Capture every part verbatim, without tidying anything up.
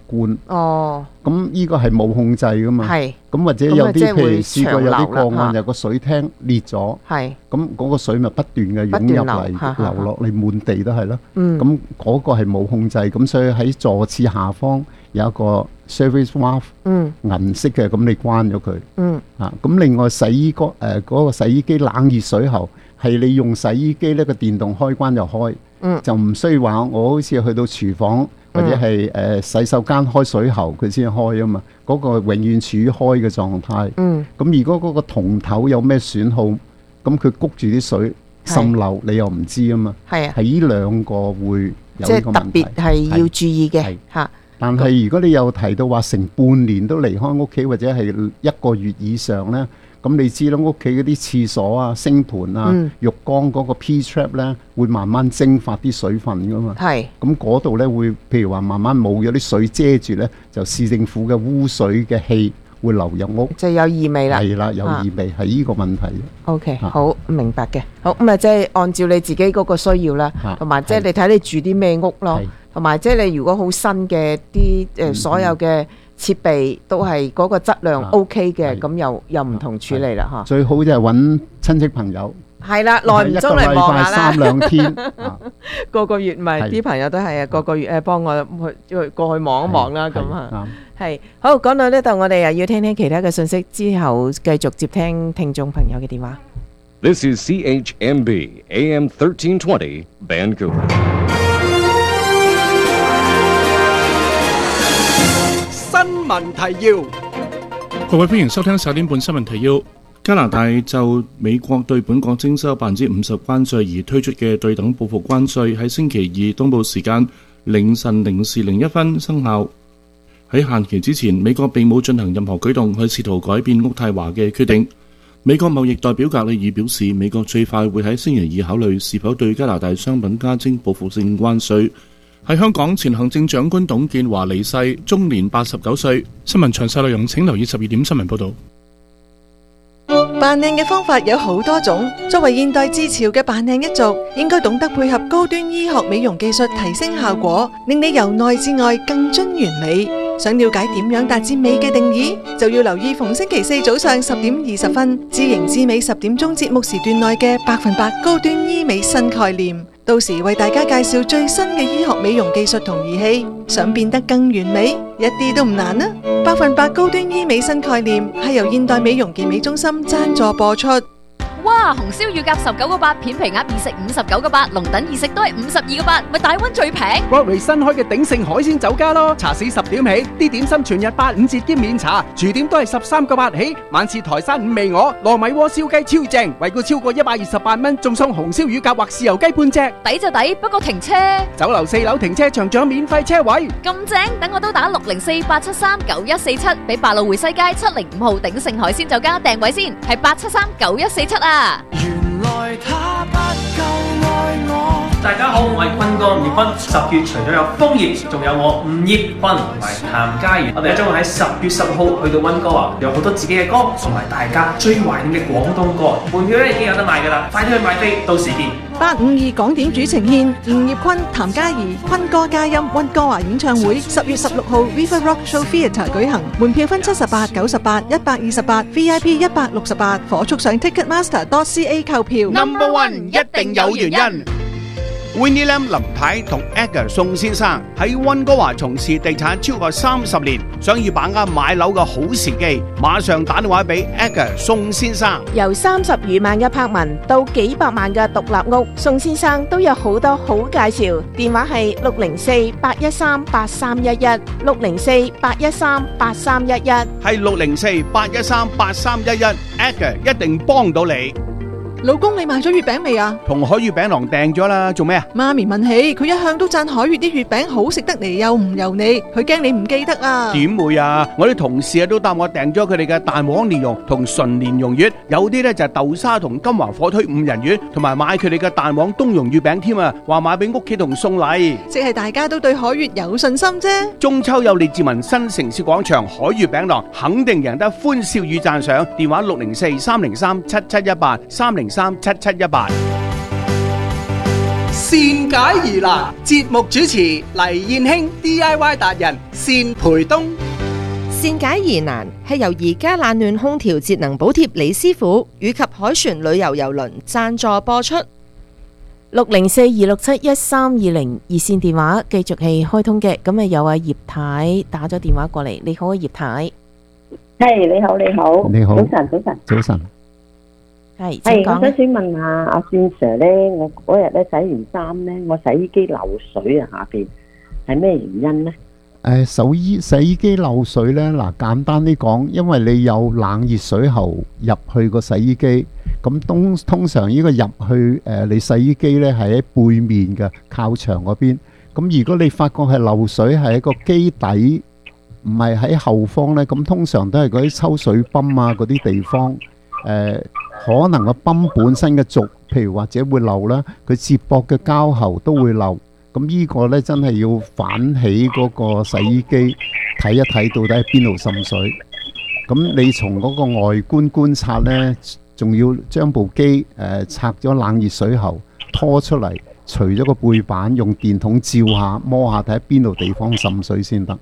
罐。 哦， 咁呢個係冇控制噶嘛。 係。 咁或者有啲譬如試過有啲個案， 係有個水廳裂咗， 係。 咁嗰個水咪不斷嘅湧入嚟，流落嚟滿地都係咯。 嗯。 咁嗰個係冇控制，咁所以喺座廁下方有一個 service valve， 嗯， 銀色嘅，咁你關咗佢。 嗯。 啊，咁另外洗衣嗰誒嗰個洗衣機冷熱水喉係你用洗衣機呢個電動開關就開， 嗯， 就唔需要話我好似去到廚房或者係誒、呃、洗手間開水喉佢先開啊嘛，嗰、嗰個永遠處於開嘅狀態。 嗯， 咁如果嗰個銅頭有咩損耗，咁佢谷住啲水滲漏，你又唔知啊嘛。係啊，係呢兩個會有呢個問題，即係特別係要注意嘅嚇。但係如果你有提到話成半年都離開屋企或者係一個月以上咧，咁你知啦，屋企嗰啲廁所啊、星盤啊、嗯、浴缸嗰個 P-trap 咧，會慢慢蒸發啲水分噶嘛。係。咁嗰度咧會，譬如話慢慢冇咗啲水遮住咧，就市政府嘅污水嘅氣會流入屋，就有異味啦。係啦，有異味係呢個問題。OK，好明白嘅。好咁啊，即係按照你自己嗰個需要啦，同埋即係你睇你住啲咩屋咯，同埋即係你如果好新嘅啲誒所有嘅設備都係嗰個質量 OK 嘅，咁又又唔同處理啦嚇。最好就係揾親戚朋友。係啦，耐唔中嚟望下啦。三兩天，個個月唔係啲朋友都係啊，個個月誒幫我去過去望一望啦咁啊。係好，講到呢度，我哋又要聽聽其他嘅信息，之後繼續接聽聽眾朋友嘅電話。 This is C H M B A M thirteen twenty Vancouver。 新聞提要， 各位歡迎收聽十點半新聞提要。加拿大就美國對本港徵收百分之五十關稅而推出嘅對等報復關稅，喺星期二東部時間凌晨零時零一分生效。喺限期之前，美國並冇進行任何舉動去試圖改變渥太華嘅決定。美國貿易代表格里爾表示，美國最快會喺星期二考慮是否對加拿大商品加徵報復性關稅。喺香港，前行政長官董建華離世，終年八十九歲。新聞詳細內容請留意十二點新聞報導。 扮靚嘅方法有好多種，作為現代之潮嘅扮靚一族，應該懂得配合高端醫學美容技術提升效果，令你由內至外更臻完美。想了解點樣達至美嘅定義，就要留意逢星期四早上十點二十分，知型知美十點鐘節目時段內嘅百分百高端醫美新概念。到時為大家介紹最新嘅醫學美容技術同儀器，想變得更完美，一啲都唔難啊！百分百高端醫美新概念係由現代美容健美中心贊助播出。 哇！紅燒乳鴿十九個八，片皮鴨二食五十九個八，龍躉二食都係五十二個八，咪大溫最平。 Broadway 新開嘅鼎盛海鮮酒家咯，茶市十點起，啲點心全日八五折兼免茶，住點都係十三個八起。晚市台山五味鵝、糯米鍋燒雞超正，惠顧超過一百二十八蚊，仲送紅燒乳鴿或豉油雞半隻， 抵就抵，不過停車。 酒樓四樓停車場仲有免費車位， 咁正，等我都打六零四八七三九一四七，俾百老匯西街七零五號鼎盛海鮮酒家訂位先，係八七三九一四七啊。 原來他不夠愛我。 大家好，我係坤哥吳業坤。十月除咗有楓葉，仲有我吳業坤同埋譚嘉儀。我哋將會喺十月十號去到溫哥華，有好多自己嘅歌，同埋大家最懷念嘅廣東歌。門票咧已經有得賣噶啦，快啲去買飛，到時見。 八五二港點主呈獻吳業坤、譚嘉儀、坤哥嘉音溫哥華演唱會，十月十六號 River Rock Show Theatre 舉行，門票分七十八、九十八、一百二十八 ，V I P 一百六十八，火速上 Ticketmaster dot C A 購票。 Number One 一定有原因。Winnie Lam 林太同 Edgar 宋先生喺溫哥華從事地產超過三十年，想要把握買樓嘅好時機，馬上打電話俾 Edgar 宋先生。 由三十餘萬嘅柏文到幾百萬嘅獨立屋，宋先生都有好多好介紹。電話係六零四八一三八三一一，六零四八一三八三一一， 係六零四八一三八三一一 ，Edgar 一定幫到你。 老公，你買咗月餅未啊？ 同海月餅郎訂咗啦，做咩啊？ 媽咪問起，佢一向都讚海月啲月餅好食得嚟，又唔油膩，佢驚你唔記得啊？ 點會啊？我啲同事啊都答我訂咗佢哋嘅蛋黃蓮蓉同純蓮蓉月，有啲咧就係豆沙同金華火腿五仁月，同埋買佢哋嘅蛋黃冬蓉月餅添啊！話買俾屋企同送禮， 即係大家都對海月有信心啫。 中秋有列治文新城市廣場海月餅郎，肯定贏得歡笑與讚賞。電話六零四三零三七七一八三零三七七一八。 善解疑難，節目主持黎燕卿 D I Y 達人善培東。 善解疑難係由而家冷暖空調節能補貼李師傅以及海船旅遊郵輪贊助播出。 六零四二六七一三二零熱線電話繼續係開通嘅，咁啊有阿葉太打咗電話過嚟。你好啊，葉太。 係，你好，你好， 你好， 早晨，早晨， 早晨。 係， 係，我想請問下阿孫 Sir 咧，我嗰日咧洗完衫咧，我洗衣機漏水啊，下邊係咩原因咧？ 誒，洗衣洗衣機漏水咧，嗱，簡單啲講，因為你有冷熱水喉入去個洗衣機，咁通通常呢個入去誒，你洗衣機咧係喺背面嘅，靠牆嗰邊。咁如果你發覺係漏水係喺個機底，唔係喺後方咧，咁通常都係嗰啲抽水泵啊嗰啲地方，誒，可能個泵本身嘅軸，譬如或者會漏啦，佢接駁嘅膠喉都會漏。咁呢個呢，真係要反起嗰個洗衣機睇一睇，到底喺邊度滲水。咁你從嗰個外觀觀察呢，仲要將部機誒、呃、拆咗冷熱水喉拖出嚟，除咗個背板，用電筒照下摸下，睇下邊度地方滲水先得。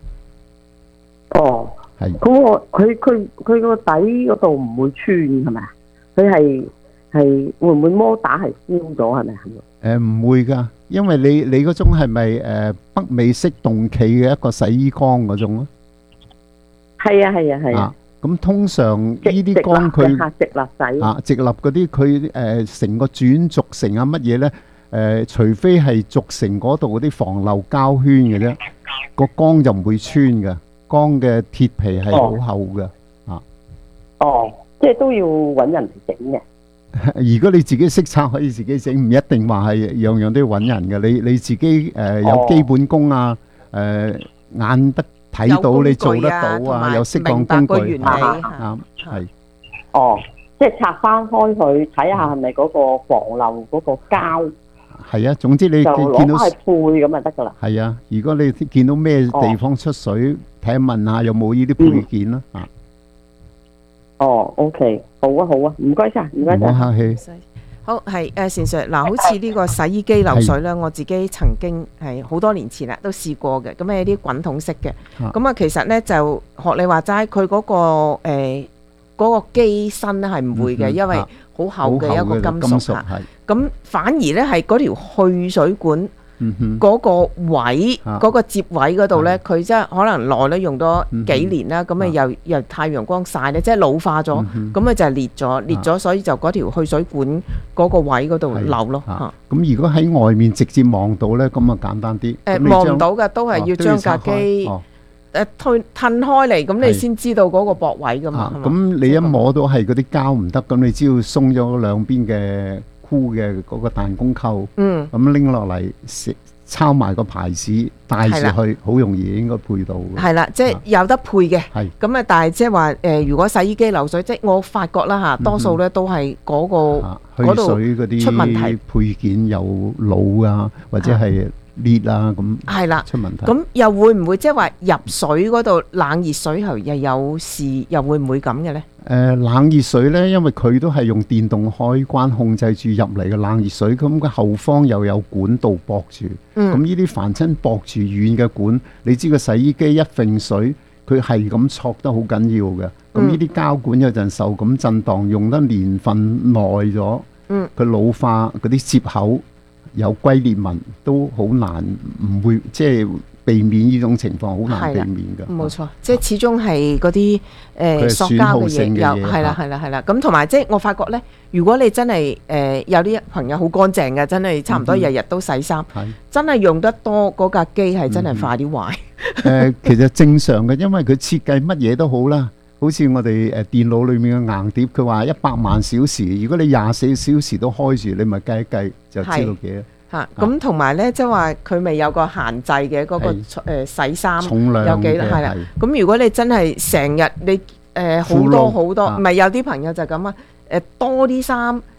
哦， 係。 咁我佢佢佢個底嗰度唔會穿係咪啊？佢係係會唔會摩打係燒咗係咪？ 誒唔會㗎。因為你你嗰種係咪誒北美式動企嘅一個洗衣缸嗰種啊？ 係啊係啊係啊！ 咁通常呢啲缸佢直立洗啊直立嗰啲佢誒成個轉軸承啊乜嘢咧？誒除非係軸承嗰度嗰啲防漏膠圈嘅啫，個缸就唔會穿嘅。缸嘅鐵皮係好厚嘅啊。 哦，即係都要揾人嚟整嘅。 如果你自己識拆，可以自己整，唔一定話係樣樣都要揾人嘅。你你自己誒有基本功啊，誒眼得睇到你做得到啊，有適當工具啊，係。 哦，即係拆翻開佢睇下係咪嗰個防漏嗰個膠。 係啊，總之你就見到攞去配咁就得噶啦。 係啊，如果你見到咩地方出水，睇下問下有冇呢啲配件啦啊。 哦 ，OK，好啊，好啊，唔該晒，唔該晒。 唔好客氣。 好係誒，善 Sir 嗱，好似呢個洗衣機漏水咧，我自己曾經係好多年前啦，都試過嘅。咁係啲滾筒式嘅，咁啊，其實咧就學你話齋，佢嗰個誒嗰個機身咧係唔會嘅，因為好厚嘅一個金屬嚇。咁反而咧係嗰條去水管。嗰個位嗰個接位嗰度呢，佢即係可能耐咧用咗幾年啦，咁啊又又太陽光曬咧，即係老化咗，咁啊就係裂咗，裂咗，所以就嗰條去水管嗰個位嗰度漏咯嚇。 咁如果喺外面直接望到呢，咁啊簡單啲。 誒望唔到嘅，都係要將架機誒推褪開嚟，咁你先知道嗰個駁位噶嘛。 咁你一摸到係嗰啲膠唔得，咁你只要鬆咗兩邊嘅箍嘅嗰個彈弓扣，咁拎落嚟抄埋個牌子帶住去，好容易應該配到。 係啦，即係有得配嘅。係咁啊，但係即係話誒，如果洗衣機漏水，即係我發覺啦嚇，多數咧都係嗰個嗰度出問題， 配件有老啊，或者係裂啊咁。係啦，出問題。 咁又會唔會即係話入水嗰度冷熱水喉又有事，又會唔會咁嘅咧？ 誒冷熱水呢，因為佢都係用電動開關控制住入嚟嘅冷熱水，咁佢後方又有管道駁住，咁呢啲凡親駁住軟嘅管，你知個洗衣機一揈水，佢係咁挫得好緊要嘅，咁呢啲膠管有陣受咁震盪，用得年份耐咗，佢老化嗰啲接口有龜裂紋，都好難唔會即係。避免呢種情況好難避免㗎， 冇錯，即係始終係嗰啲誒塑膠嘅嘢，有係啦係啦係啦。咁同埋即係我發覺咧，如果你真係誒有啲朋友好乾淨嘅，真係差唔多日日都洗衫，真係用得多嗰架機係真係快啲壞。 誒，其實正常嘅，因為佢設計乜嘢都好啦，好似我哋誒電腦裡面嘅硬碟，佢話一百萬小時，如果你廿四小時都開住，你咪計一計就知道幾多。 嚇，咁同埋咧，即係話佢咪有個限制嘅嗰個誒洗衫重量有幾係啦。咁如果你真係成日你誒好多好多，唔係有啲朋友就咁啊誒多啲衫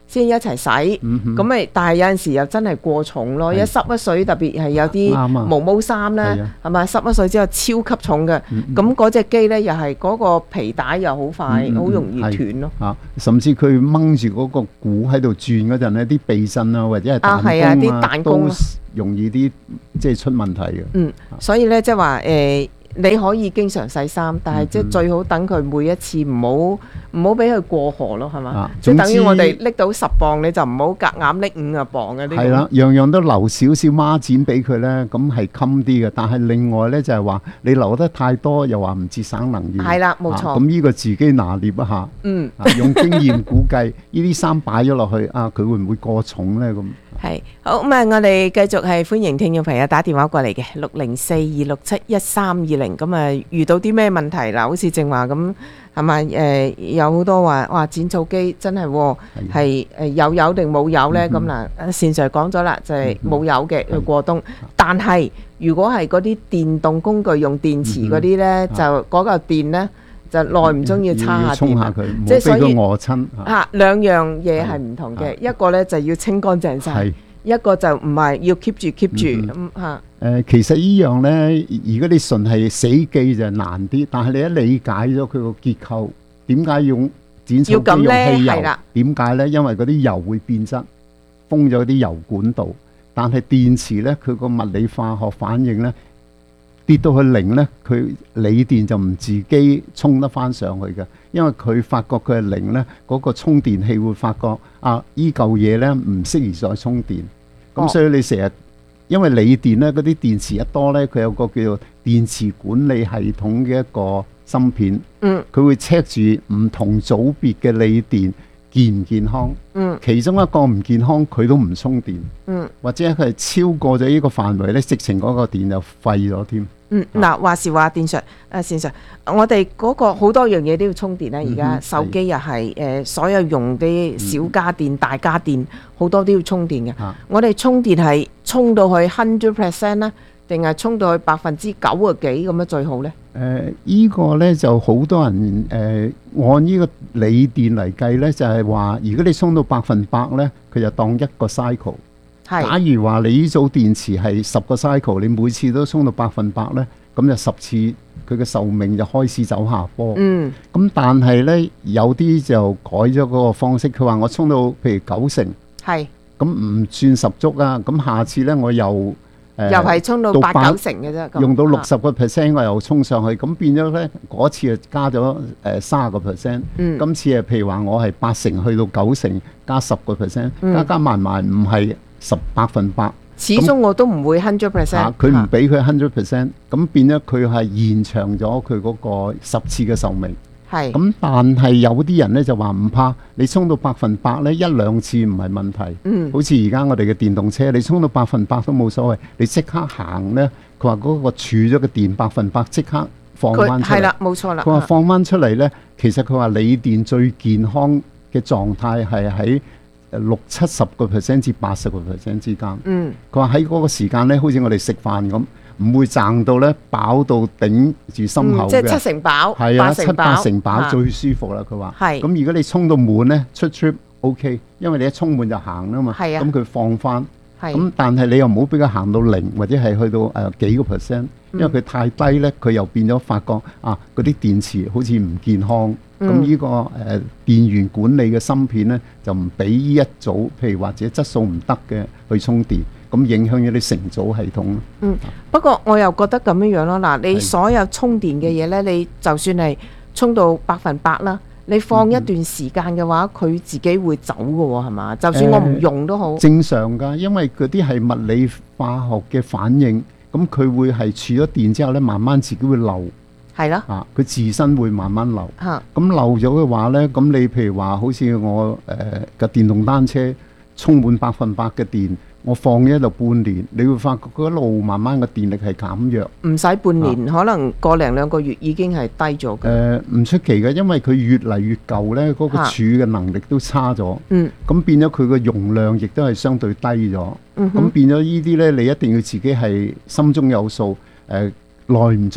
先一齊洗，咁咪、嗯、但係有陣時又真係過重咯，一濕一水特別係有啲毛毛衫咧，係咪濕一水之後超級重嘅，咁嗰隻機咧又係嗰個皮帶又好快，好、嗯、容易斷咯。 啊，甚至佢掹住嗰個鼓喺度轉嗰陣咧，啲避震啊或者係彈弓啊，啲彈弓都容易啲即係出問題嘅。 嗯，所以咧即係話誒。你可以經常洗衫，但係即係最好等佢每一次唔好唔好俾佢過河咯，係嘛？啊、即係等於我哋拎到十磅，你就唔好夾硬拎五啊磅嘅。 係啦，樣樣都留少少孖展俾佢咧，咁係襟啲嘅。但係另外咧就係話你留得太多，又話唔節省能源。 係啦，冇錯。 咁呢、啊、個自己拿捏一下。嗯。啊、用經驗估計呢啲衫擺咗落去啊，佢會唔會過重咧？咁。 係好咁啊！我哋繼續係歡迎聽眾朋友打電話過嚟嘅六零四二六七一三二零。咁啊，遇到啲咩問題嗱？好似正話咁係咪？誒、呃，有好多話哇，剪草機真係係誒有油定冇油咧？咁嗱、嗯，善 Sir 講咗啦，就係、是、冇油嘅去過冬。但係如果係嗰啲電動工具用電池嗰啲咧，嗯、就嗰嚿電咧。就耐唔中要叉下電， 下即係所以餓親嚇兩樣嘢係唔同嘅，一個咧就要清乾淨晒，一個就唔係要 keep 住 keep 住咁嚇。 誒，其實呢樣咧，如果你純係死記就難啲，但係你一理解咗佢個結構，點解用剪草機用汽油？點解咧？因為嗰啲油會變質，封咗啲油管道，但係電池咧，佢個物理化學反應咧。跌到去零呢，佢鋰電就唔自己衝得翻上去嘅，因為佢發覺佢係零呢，嗰、那個充電器會發覺啊，依嚿嘢呢唔適宜再充電，咁、哦、所以你成日因為鋰電呢，嗰啲電池一多呢，佢有個叫做電池管理系統嘅一個芯片，嗯，佢會 check 住唔同組別嘅鋰電健唔健康，嗯，其中一個唔健康佢都唔充電，嗯，或者佢係超過咗呢個範圍呢，直情嗰個電就廢咗添。 嗯，嗱話時話電術，誒線上，我哋嗰個好多樣嘢都要充電啦。而家手機又係誒，所有用啲小家電、大家電，好多都要充電嘅。我哋充電係充到去 hundred percent 啦，定係充到去百分之九啊幾咁樣最好咧？ 誒，依個咧就好多人誒按呢個鋰電嚟計咧，就係話如果你充到百分百咧，佢就當一個 cycle。假如話你呢組電池係十個 cycle，你每次都充到百分百呢，咁就十次佢嘅壽命就開始走下坡。嗯。咁但係呢，有啲就改咗嗰個方式，佢話我充到譬如九成。係。咁唔算十足啊！咁下次呢，我又誒、呃、 又係充到八九成嘅啫。 用到六十個 percent，我又充上去，咁變咗呢，嗰次就加咗誒三十個 percent。嗯。今次係譬如話我係八成去到九成，加十個 percent，加加埋埋唔係。十百分百， 始終我都唔會 hundred percent。 佢唔俾佢 hundred percent，咁變咗佢係延長咗佢嗰個十次嘅壽命。係。咁但係有啲人咧就話唔怕，你充到百分百咧一兩次唔係問題。嗯。好似而家我哋嘅電動車，你充到百分百都冇所謂，你即刻行咧，佢話嗰個儲咗嘅電百分百即刻放翻出嚟。係啦， 冇錯啦。 佢話放翻出嚟咧，其實佢話鋰電最健康嘅狀態係喺六七十個 percent 至八十個 percent 之間。嗯，佢話喺嗰個時間咧，好似我哋食飯咁，唔會撐到咧飽到頂住心口嘅。 即係七成飽， 係啊，七八成飽最舒服啦。佢話係。咁如果你充到滿咧，出 trip OK，因為你一充滿就行啦嘛。係啊。咁佢放翻。係。咁但係你又唔好俾佢行到零，或者係去到誒幾個 percent，因為佢太低咧，佢又變咗發覺啊，嗰啲電池好似唔健康。咁呢、嗯這個誒、呃、電源管理嘅芯片咧，就唔俾呢一組，譬如或者質素唔得嘅去充電，咁影響咗啲成組系統。 嗯，不過我又覺得咁樣樣咯。嗱，你所有充電嘅嘢咧，你就算係充到百分百啦，你放一段時間嘅話，佢、嗯、自己會走㗎喎，係嘛？就算我唔用都好、呃。正常㗎，因為嗰啲係物理化學嘅反應，咁佢會係儲咗電之後咧，慢慢自己會漏。係啦，啊，佢自身會慢慢漏，咁漏咗嘅話咧，咁你譬如話，好似我誒嘅電動單車充滿百分百嘅電，我放喺度半年，你會發覺佢一路慢慢嘅電力係減弱，唔使半年，可能個零兩個月已經係低咗嘅。誒，唔出奇嘅，因為佢越嚟越舊咧，嗰個儲嘅能力都差咗，嗯，咁變咗佢個容量亦都係相對低咗，咁變咗呢啲咧，你一定要自己係心中有數，誒。耐唔中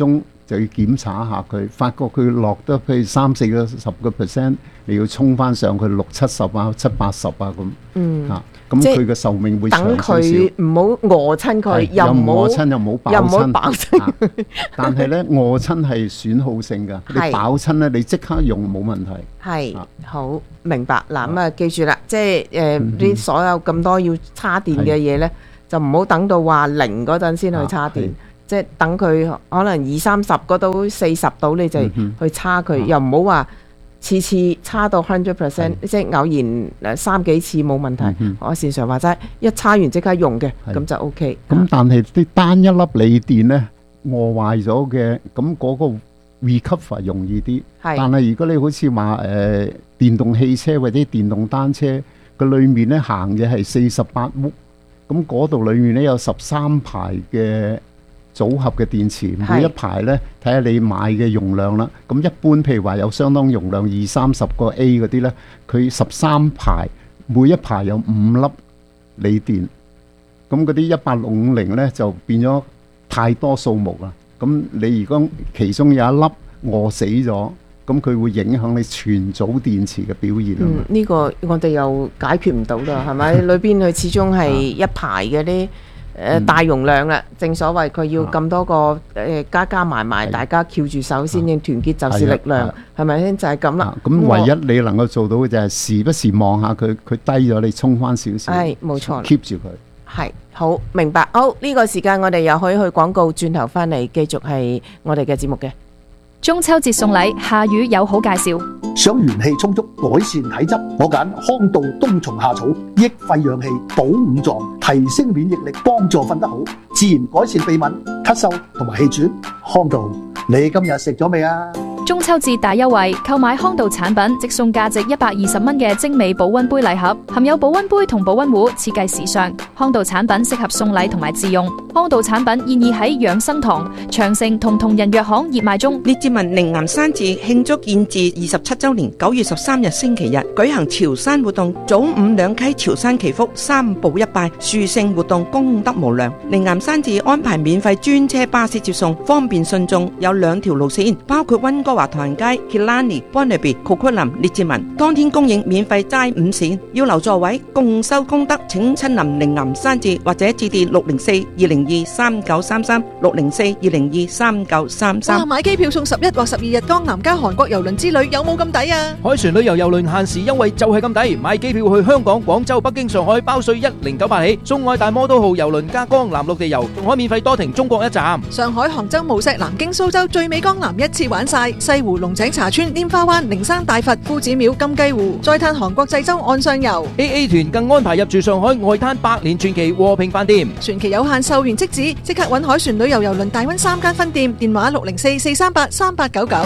就要檢查下佢，發覺佢落得譬如三四個十個 percent，你要衝翻上去六七十啊、七八十啊咁。嗯，嚇、啊，咁佢嘅壽命會長少少。 等佢唔好餓親佢，又唔好餓親又唔好飽親。 又唔好飽親。 啊、但係咧餓親係損耗性㗎，你飽親咧你即刻用冇問題。 係、啊，好明白。嗱咁啊，記住啦，即係誒啲所有咁多要叉電嘅嘢咧，就唔好等到話零嗰陣先去叉電。即係等佢可能二三十嗰度四十度，你就去叉佢，嗯、又唔好話次次叉到 hundred percent， 即係偶然誒三幾次冇問題。嗯、我時常話齋，一叉完即刻用嘅，咁就 OK。 咁但係啲單一粒鋰電咧餓壞咗嘅，咁嗰個 recover 容易啲。但係如果你好似話誒電動汽車或者電動單車個裏面咧行嘅係四十八伏，咁嗰度裏面咧有十三排嘅組合嘅電池，每一排呢睇下你買嘅容量啦。咁一般譬如話有相當容量二三十個 A 嗰啲呢，佢十三排，每一排有五粒鋰電。咁嗰啲一八六五零呢就變咗太多數目啦。咁你如果其中有一粒餓死咗，咁佢會影響你全組電池嘅表現。 嗯，呢個我哋又解決唔到啦，係咪？裏邊佢始終係一排嘅啲。誒、呃嗯、大容量啦，正所謂佢要咁多個誒、呃、加加埋埋，大家翹住手先至團結就是力量，係咪先？就係咁啦。咁、 啊、唯一你能夠做到嘅就係時不時望下佢，佢低咗你衝翻少少。 係冇錯 ，keep 住佢。 係好明白。好，呢、呢個時間我哋又可以去廣告，轉頭翻嚟繼續係我哋嘅節目嘅。 中秋節送禮，夏雨有好介紹。 想元氣充足，改善體質，我揀康道冬蟲夏草，益肺養氣，補五臟，提升免疫力，幫助瞓得好，自然改善鼻敏、咳嗽同埋氣喘。康道，你今日食咗未啊？ 中秋節大優惠，購買康道產品即送價值一百二十蚊嘅精美保溫杯禮盒，含有保溫杯同保溫壺，設計時尚。康道產品適合送禮同埋自用。康道產品現已喺養生堂、長城同同仁藥行熱賣中。 列治文靈岩山寺慶祝建寺二十七周年，九月十三日星期日舉行潮汕活動，早午兩溪潮汕祈福，三步一拜，殊勝活動功德無量。靈岩山寺安排免費專車巴士接送，方便信眾，有兩條路線，包括溫哥華唐人街、Killarney、Bonnaby、Coquitlam、列治文，當天供應免費齋午膳，要留座位共收功德，請親臨靈岩山寺或者致電六零四二零二三九三三六零四二零二三九三三。 買機票送十一或十二日江南加韓國郵輪之旅，有冇咁抵啊？ 海船旅遊郵輪限時優惠就係咁抵，買機票去香港、廣州、北京、上海包稅一零九八起，送愛大摩都號郵輪加江南陸地遊，仲可免費多停中國一站。 上海、杭州、無錫、南京、蘇州最美江南一次玩晒，西湖、龍井茶村、拈花灣、靈山大佛、夫子廟、金雞湖，再嘆韓國濟州岸上遊。 A A 團更安排入住上海外灘百年傳奇和平飯店， 傳奇有限，售完即止，即刻揾海船旅遊郵輪大溫三間分店，電話六零四四三八三八九九。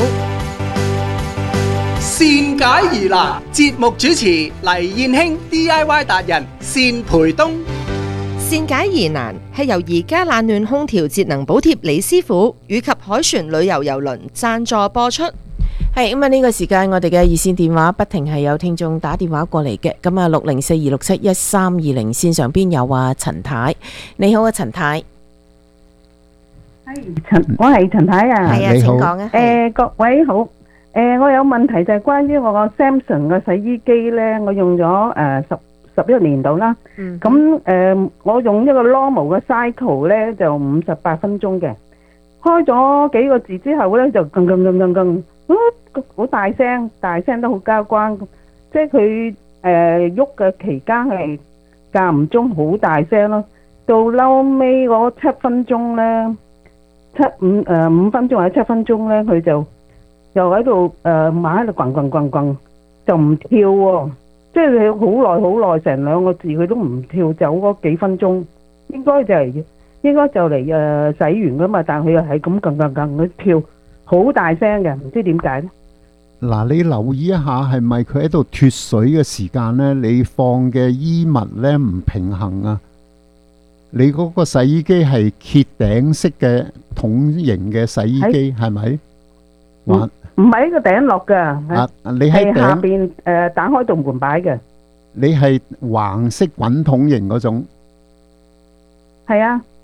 善解疑難，節目主持黎燕卿 D I Y 達人善培東。 善解疑難係由而家冷暖空調節能補貼李師傅以及海船旅遊郵輪贊助播出。 係咁啊！呢個時間我哋嘅熱線電話不停係有聽眾打電話過嚟嘅。咁啊，六零四二六七一三二零線上邊有啊陳太，你好啊陳太。 係陳，我係陳太啊。 係啊，請講啊。 誒，各位好。誒，我有問題就係關於我個 Samsung 嘅洗衣機咧，我用咗誒十十一年度啦。嗯。咁誒，我用一個 normal 嘅 cycle 咧，就五十八分鐘嘅。開咗幾個字之後咧，就更更更更更，好大聲，大聲都好交關。即係佢誒喐嘅期間係間唔中好大聲咯。到嬲尾嗰七分鐘咧，七五誒五分鐘或者七分鐘咧，佢就又喺度誒馬喺度滾滾滾滾，就唔跳喎。即係你好耐好耐，成兩個字佢都唔跳走嗰幾分鐘，應該就係。應該就嚟誒洗完噶嘛，但係佢又係咁更更更咁跳，好大聲嘅，唔知點解咧？ 嗱，你留意一下係咪佢喺度脫水嘅時間咧？你放嘅衣物咧唔平衡啊！你嗰個洗衣機係揭頂式嘅筒形嘅洗衣機係咪？ 唔唔係喺個頂落噶， 啊，你喺下邊誒打開道門擺嘅。 你係橫式滾筒型嗰種？ 係啊。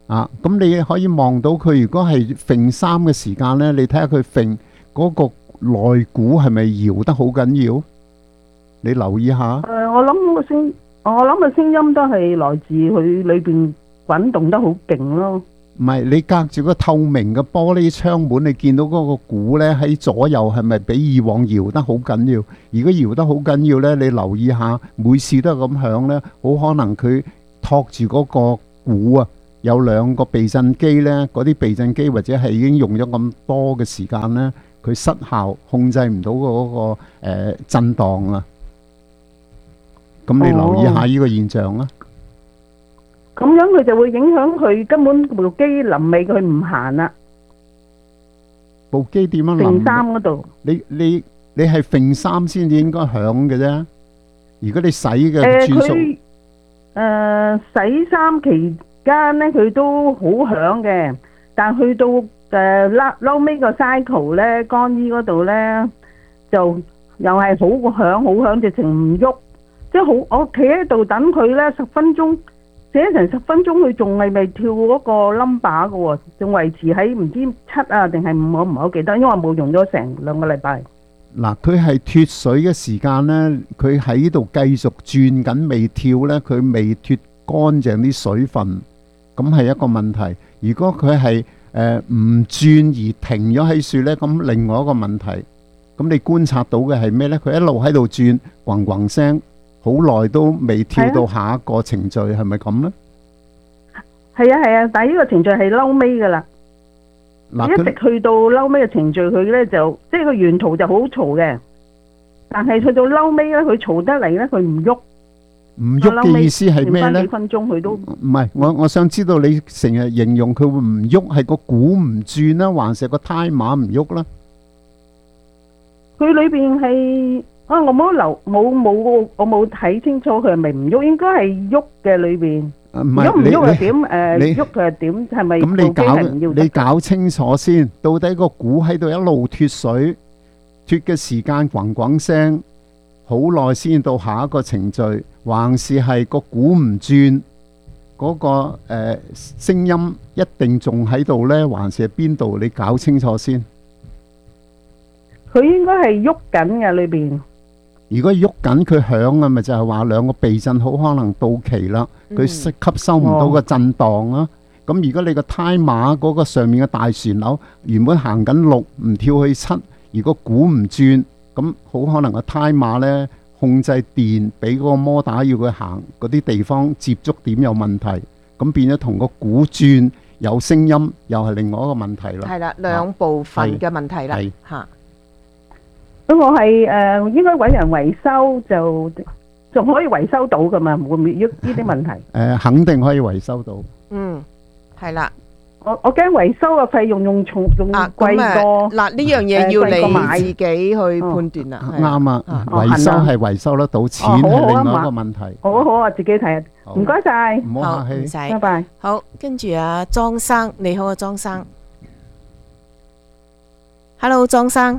啊，咁你可以望到佢如果係揈衫嘅時間咧，你睇下佢揈嗰個內鼓係咪搖得好緊要？你留意下。 誒、呃，我諗個聲，我諗個聲音都係來自佢裏邊滾動得好勁咯。 唔係，你隔住個透明嘅玻璃窗門，你見到嗰個鼓咧喺左右係咪比以往搖得好緊要？如果搖得好緊要咧，你留意下，每次都係咁響咧，好可能佢托住嗰個鼓啊，有兩個避震機咧，嗰啲避震機或者係已經用咗咁多嘅時間咧，佢失效，控制唔到嗰個誒、呃、震盪啊。咁你留意下呢個現象啦。 咁樣佢就會影響佢根本部機臨尾佢唔行啦。 部機點樣？ 揈衫嗰度。你你你係揈衫先至應該響嘅啫。如果你洗嘅轉數， 誒、呃，洗衫期間咧，佢都好響嘅。但去到誒撈撈尾個 cycle 咧，乾衣嗰度咧，就又係好響好響，直情唔喐。即係好，我企喺度等佢咧十分鐘。寫成十分鐘，佢仲係未跳嗰個 number 嘅喎，仲維持喺唔知七啊定係五，我唔係好記得，因為我冇用咗成兩個禮拜。 嗱，佢係脫水嘅時間呢，佢喺度繼續轉緊未跳呢，佢未脫乾淨啲水分，咁係一個問題。如果佢係誒唔轉而停咗喺樹呢，咁另外一個問題。咁你觀察到嘅係咩呢？佢一路喺度轉，咣咣聲。好耐都未跳到下一個程序，係咪咁呢？ 係啊係啊，但係呢個程序係嬲尾噶啦，一直去到嬲尾嘅程序，佢咧就即係個沿途就好嘈嘅，但係去到嬲尾咧，佢嘈得嚟咧，佢唔喐。 唔喐嘅意思係咩呢？ 幾分鐘佢都唔係，我我想知道你成日形容佢會唔喐，係個鼓唔轉啦，還是個胎碼唔喐啦？ 佢裏邊係。啊！我冇留冇冇我冇睇清楚佢係咪唔喐，應該係喐嘅裏邊。如果唔喐係點？誒，喐佢係點？係咪部機係唔要得？ 你搞清楚先，到底個鼓喺度一路脫水，脫嘅時間咣咣聲，好耐先到下一個程序，還是係個鼓唔轉，嗰個誒聲音一定仲喺度呢？還是係邊度？你搞清楚先。 佢應該係喐緊嘅裏邊。 如果喐緊佢響啊，咪就係話兩個避震好可能到期啦，佢吸收唔到個震盪啊。咁、哦、如果你個胎碼嗰個上面嘅大旋鈕原本行緊六，唔跳去七，如果鼓唔轉，咁好可能個胎碼呢控制電俾嗰個摩打要佢行嗰啲地方接觸點有問題，咁變咗同個鼓轉有聲音，又係另外一個問題啦。 係啦，兩部分嘅問題啦，嚇。 咁我係誒應該揾人維修，就仲可以維修到噶嘛？會唔會喐呢啲問題？ 誒，肯定可以維修到。 嗯，係啦。 我我驚維修嘅費用用重仲貴過。 嗱，呢樣嘢要你自己去判斷啦。 啱啊，維修係維修得到，錢係另外一個問題。 好啊好啊，自己睇。唔該晒， 唔好客氣， 唔使， 拜拜。 好，跟住啊，莊生，你好啊，莊生。Hello， 莊生。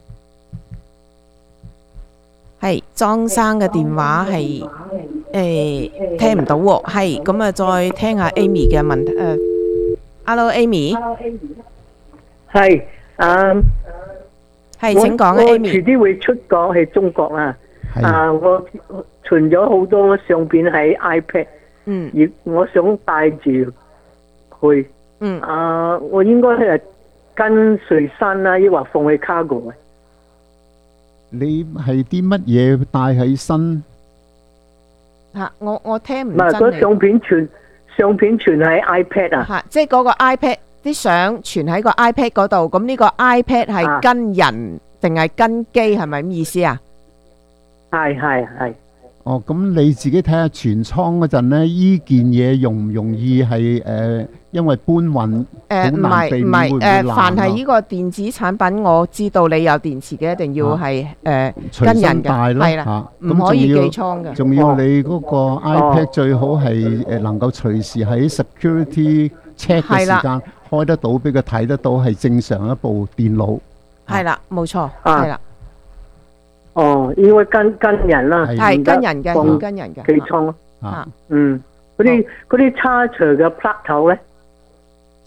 係莊生嘅電話係誒聽唔到喎，係咁啊，再聽下 Amy 嘅問題誒。Hello Amy， 係啊， 係請講啊 Amy。 遲啲會出國去中國啊，啊我存咗好多相片喺 iPad， 嗯， 而我想帶住去， 嗯， 啊我應該係跟隨身啦，抑或放喺 cargo 啊？ 你係啲乜嘢帶起身？ 吓，我我聽唔真。 唔係，嗰相片存相片存喺 iPad 啊。 吓，即係嗰個 iPad 啲相存喺個 iPad 嗰度。咁呢個 iPad 係跟人定係跟機？係咪咁意思啊？ 係係係。 哦，咁你自己睇下全倉嗰陣呢，依件嘢容唔容易係誒，因為搬運好難避免會唔會爛咯？ 凡係呢個電子產品，我知道你有電池嘅，一定要係誒跟人嘅，係啦，唔可以寄倉嘅。 仲要你嗰個 iPad 最好係誒能夠隨時喺 security check 嘅時間開得到，俾佢睇得到係正常一部電腦。 係啦，冇錯，係啦。 哦，應該跟跟人啦， 係跟人嘅，要跟人嘅寄倉咯。 啊， 嗯，嗰啲嗰啲叉除嘅 plug 頭咧，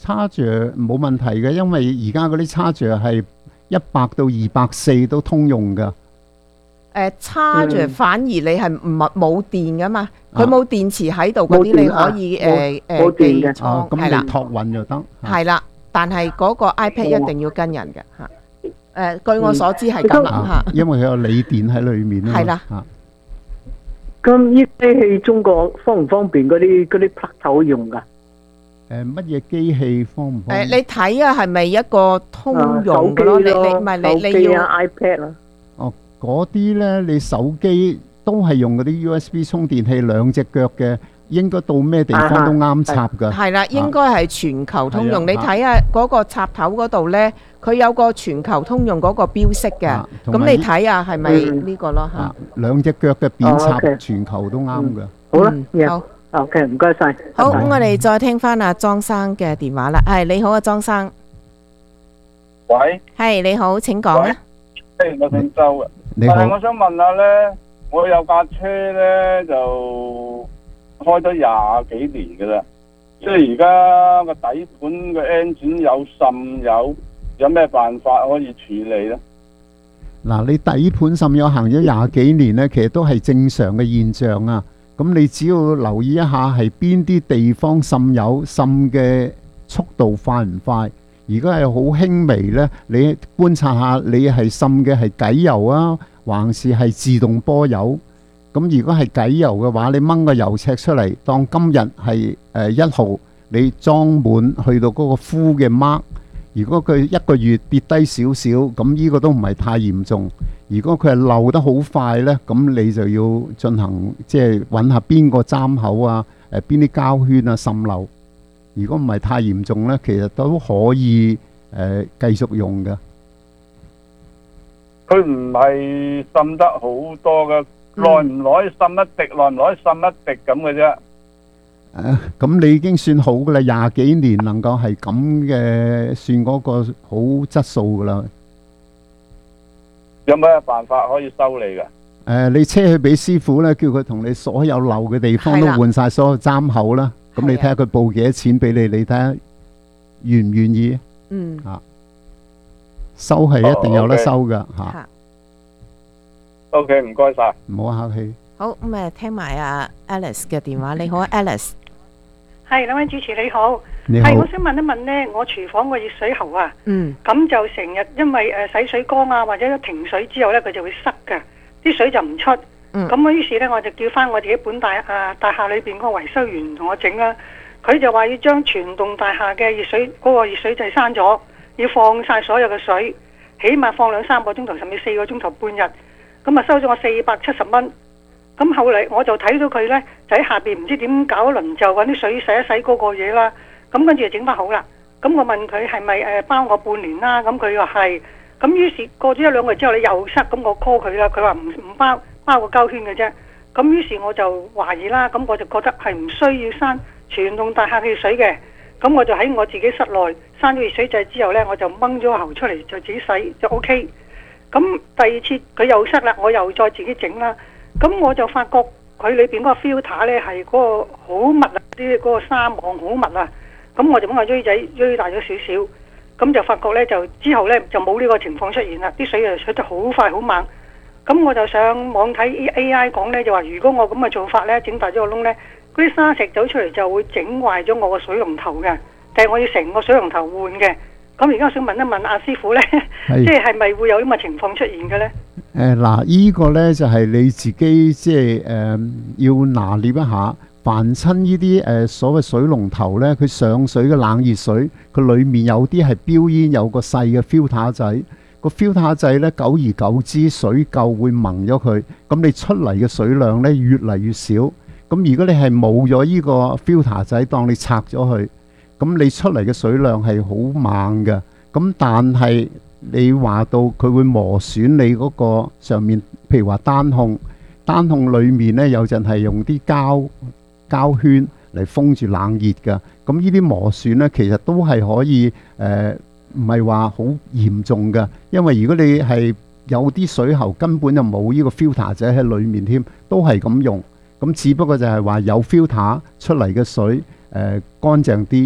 叉住冇問題嘅，因為而家嗰啲叉住係一百到二百四都通用㗎。 誒叉住反而你係唔冇電噶嘛，佢冇電池喺度嗰啲你可以誒誒寄倉，係啦， 咁你託運就得。 係啦，但係嗰個 iPad 一定要跟人嘅嚇。誒據我所知係咁啦嚇， 因為佢有鋰電喺裏面啊。 係啦。 咁呢機器中國方唔方便嗰啲嗰啲 plug 頭用㗎？ 誒乜嘢機器方唔方便？ 誒你睇啊，係咪一個通用嘅咯？你你唔係你你要 iPad 啊？ 哦，嗰啲咧，你手機都係用嗰啲 U S B 充電器兩隻腳嘅，應該到咩地方都啱插㗎。 係啦，應該係全球通用。你睇下嗰個插頭嗰度咧，佢有個全球通用嗰個標識嘅。咁你睇下係咪呢個咯嚇？ 兩隻腳嘅扁插全球都啱㗎。 好啦，好。OK， 唔該晒。 好，咁我哋再聽翻阿莊生嘅電話啦。係你好啊，莊生。 喂。 係你好，請講啊。 誒，我姓周嘅。 你好。 但係我想問下咧，我有架車咧就開咗廿幾年噶啦，即係而家個底盤個 engine 有滲油，有咩辦法可以處理咧？ 嗱，你底盤滲油行咗廿幾年咧，其實都係正常嘅現象啊。咁你只要留意一下係邊啲地方滲油，滲嘅速度快唔快？如果係好輕微呢，你觀察下你係滲嘅係偈油啊，還是係自動波油？咁如果係偈油嘅話，你掹個油尺出嚟，當今日係誒一號，你裝滿去到嗰個呼嘅 mark。如果佢一個月跌低少少，咁呢個都唔係太嚴重。如果佢係漏得好快呢，咁你就要進行即係揾下邊個針口啊，誒邊啲膠圈啊滲漏。如果唔係太嚴重呢，其實都可以誒、呃、繼續用嘅。 佢唔係滲得好多嘅，耐唔耐滲一滴，耐唔耐滲一滴咁嘅啫。 誒，咁你已經算好噶啦，廿幾年能夠係咁嘅，算嗰個好質素噶啦。 有咩辦法可以修理噶？ 誒，你車去俾師傅咧，叫佢同你所有漏嘅地方都換晒所有針口啦。咁你睇下佢報幾多錢俾你，你睇下願唔願意？ 嗯。 啊，收係一定有得收噶吓。 O K， 唔該晒， 唔好客氣。 好，咁誒，聽埋阿 Alice 嘅電話。你好啊 ，Alice。 係，兩位主持你好。 你好。 係，我想問一問呢，我廚房個熱水喉啊， 嗯， 咁就成日因為誒洗水缸啊，或者停水之後呢，佢就會塞㗎，啲水就唔出。嗯。咁我於是呢，我就叫翻我自己本大啊大廈裏邊嗰個維修員同我整啦。佢就話要將全棟大廈嘅熱水嗰個熱水掣閂咗，要放晒所有嘅水，起碼放兩三個鐘頭，甚至四個鐘頭半日。咁啊收咗我四百七十蚊。咁後嚟我就睇到佢呢，就喺下邊唔知點搞一輪，就揾啲水洗一洗嗰個嘢啦。咁跟住就整翻好啦。咁我問佢係咪誒包我半年啦？咁佢話係。咁於是過咗一兩個月之後，你又塞，咁我 call 佢啦。佢話唔唔包，包個膠圈嘅啫。咁於是我就懷疑啦。咁我就覺得係唔需要閂全棟大廈嘅熱水嘅。咁我就喺我自己室內閂咗熱水掣之後呢，我就掹咗個喉出嚟就自己洗就 O K。咁第二次佢又塞啦，我又再自己整啦。咁我就發覺佢裏邊嗰個 filter 咧係嗰個好密啊，啲嗰個沙網好密啊。咁我就幫個鋥仔鋥大咗少少，咁就發覺咧就之後咧就冇呢個情況出現啦。啲水就水得好快好猛。咁我就上網睇 A I 講咧，就話如果我咁嘅做法咧，整大咗個窿咧，嗰啲沙石走出嚟就會整壞咗我個水龍頭嘅，但係我要成個水龍頭換嘅。咁而家想問一問阿師傅咧，即係係咪會有咁嘅情況出現嘅咧？ 誒嗱，依個咧就係你自己即係誒要拿捏一下，凡親呢啲誒所謂水龍頭咧，佢上水嘅冷熱水，佢裡面有啲係標煙，有個細嘅 filter 仔，個 filter 仔咧久而久之水垢會濛咗佢，咁你出嚟嘅水量咧越嚟越少。咁如果你係冇咗依個 filter 仔，當你拆咗佢，咁你出嚟嘅水量係好猛嘅。咁但係你話到佢會磨損你嗰個上面，譬如話單控，單控裡面呢，有陣係用啲膠膠圈嚟封住冷熱㗎。咁呢啲磨損呢，其實都係可以誒，唔係話好嚴重㗎。因為如果你係有啲水喉根本就冇呢個 filter 仔喺裡面添，都係咁用。咁只不過就係話有 filter 出嚟嘅水誒、呃、乾淨啲。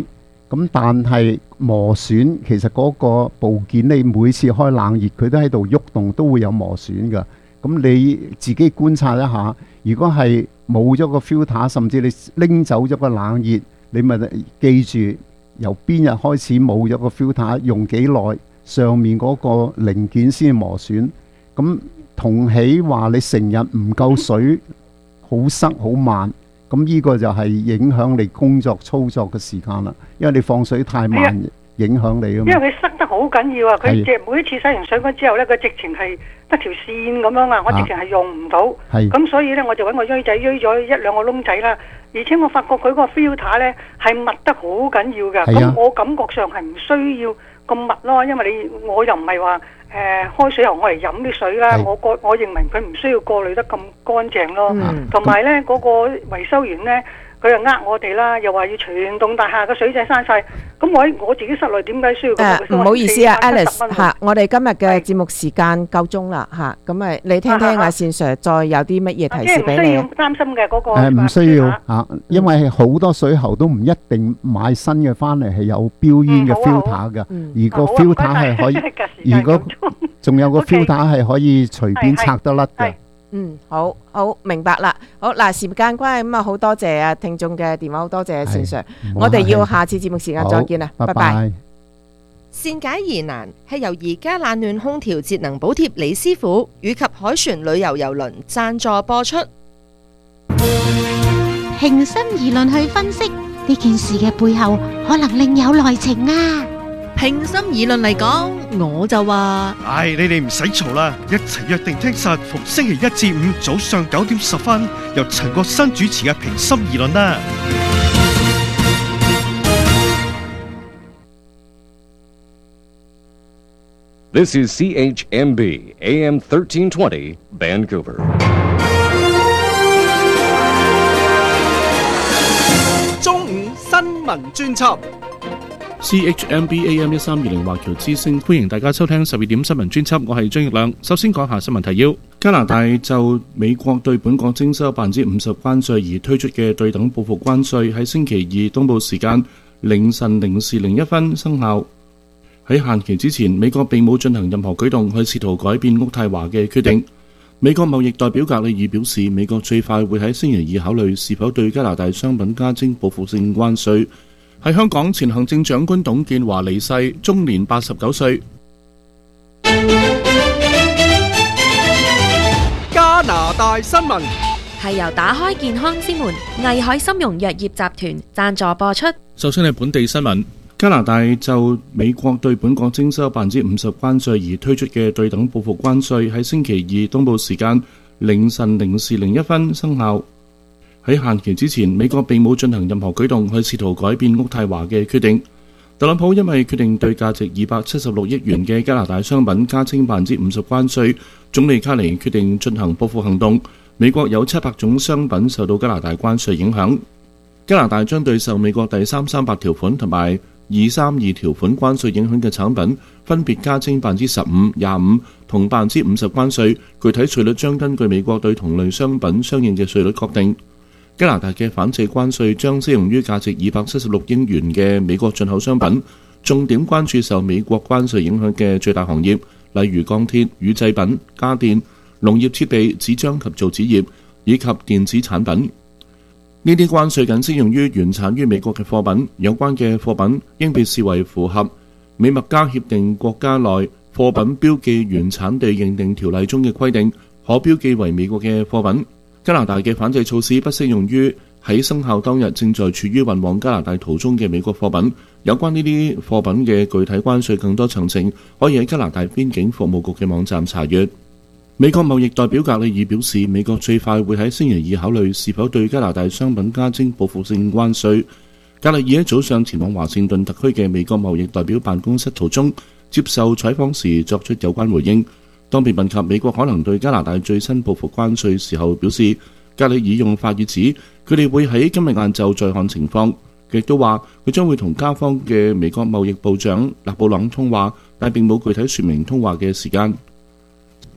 咁但係磨損其實嗰個部件你每次開冷熱佢都喺度喐動，都會有磨損㗎。咁你自己觀察一下，如果係冇咗個 filter， 甚至你拎走咗個冷熱，你咪記住由邊日開始冇咗個 filter， 用幾耐，上面嗰個零件先磨損。咁同起話你成日唔夠水，好塞好慢，咁呢個就係影響你工作操作嘅時間啦。因為你放水太慢，影響你啊嘛。 因為佢塞得好緊要啊！佢即係每一次洗完水乾之後咧，佢直情係得條線咁樣啊，我直情係用唔到。咁所以咧，我就揾個鋥仔鋥咗一兩個窿仔啦。而且我發覺佢個 filter 咧係密得好緊要㗎。咁我感覺上係唔需要咁密咯，因為你我又唔係話。誒、呃、開水喉我嚟飲啲水啦，我過我認為佢唔需要過濾得咁乾淨咯，同埋咧嗰個維修員咧佢又呃我哋啦，又話要全棟大廈嘅水掣閂晒，咁我我自己室內點解需要咁誒？唔好意思啊 ，Alice 嚇，我哋今日嘅節目時間夠鐘啦嚇，咁誒你聽聽阿善 Sir 再有啲乜嘢提示俾你。 即係唔需要擔心嘅嗰個。 誒唔需要嚇，因為好多水喉都唔一定買新嘅翻嚟係有標煙嘅 filter 嘅，而個 filter 係可以，如果仲有個 filter 係可以隨便拆得甩嘅。 嗯，好好明白啦。好嗱，時間關係咁啊，好多謝啊聽眾嘅電話，好多謝善 Sir。我哋要下次節目時間再見啦，拜拜。 善解疑難係由而家冷暖空調節能補貼李師傅以及海船旅遊郵輪贊助播出。 平心而論去分析呢件事嘅背後，可能另有內情啊！ 平心而論嚟講，我就話： 唉，你哋唔使嘈啦，一齊約定聽實逢星期一至五早上九點十分，由陳國新主持嘅平心而論啦。 This is C H M B A M thirteen twenty Vancouver。 中午新聞專輯。 C H M B A M 一三二零華僑之聲，歡迎大家收聽十二點新聞專輯，我係張奕亮。首先講下新聞提要：加拿大就美國對本國徵收百分之五十關稅而推出嘅對等報復關稅，喺星期二東部時間凌晨零時零一分生效。喺限期之前，美國並冇進行任何舉動去試圖改變渥太華嘅決定。美國貿易代表格里爾表示，美國最快會喺星期二考慮是否對加拿大商品加徵報復性關稅。喺香港，前行政長官董建華離世，終年八十九歲。 加拿大新聞係由打開健康之門藝海參茸藥業集團贊助播出。 首先係本地新聞，加拿大就美國對本國徵收百分之五十關稅而推出嘅對等報復關稅，喺星期二東部時間凌晨零時零一分生效。喺限期之前，美國並冇進行任何舉動去試圖改變渥太華嘅決定。特朗普因為決定對價值二百七十六億元嘅加拿大商品加徵百分之五十關稅，總理卡尼決定進行報復行動。美國有七百種商品受到加拿大關稅影響。加拿大將對受美國第三三八條款同埋二三二條款關稅影響嘅產品，分別加徵百分之十五、廿五同百分之五十關稅。具體稅率將根據美國對同類商品相應嘅稅率確定。加拿大嘅反制關稅將適用於價值二百七十六億元嘅美國進口商品，重點關注受美國關稅影響嘅最大行業，例如鋼鐵、乳製品、家電、農業設備、紙張及造紙業以及電子產品。呢啲關稅僅適用於原產於美國嘅貨品，有關嘅貨品應被視為符合美墨加協定國家內貨品標記原產地認定條例中嘅規定，可標記為美國嘅貨品。加拿大嘅反制措施不適用於喺生效當日正在處於運往加拿大途中嘅美國貨品。有關呢啲貨品嘅具體關稅更多詳情，可以喺加拿大邊境服務局嘅網站查閱。美國貿易代表格里爾表示，美國最快會喺星期二考慮是否對加拿大商品加徵報復性關稅。格里爾喺早上前往華盛頓特區嘅美國貿易代表辦公室途中接受採訪時作出有關回應。當被問及美國可能對加拿大最新報復關稅時候，表示格里爾用法語指佢哋會喺今日晏晝再看情況，亦都話佢將會同加方嘅美國貿易部長勒布朗通話，但並冇具體說明通話嘅時間。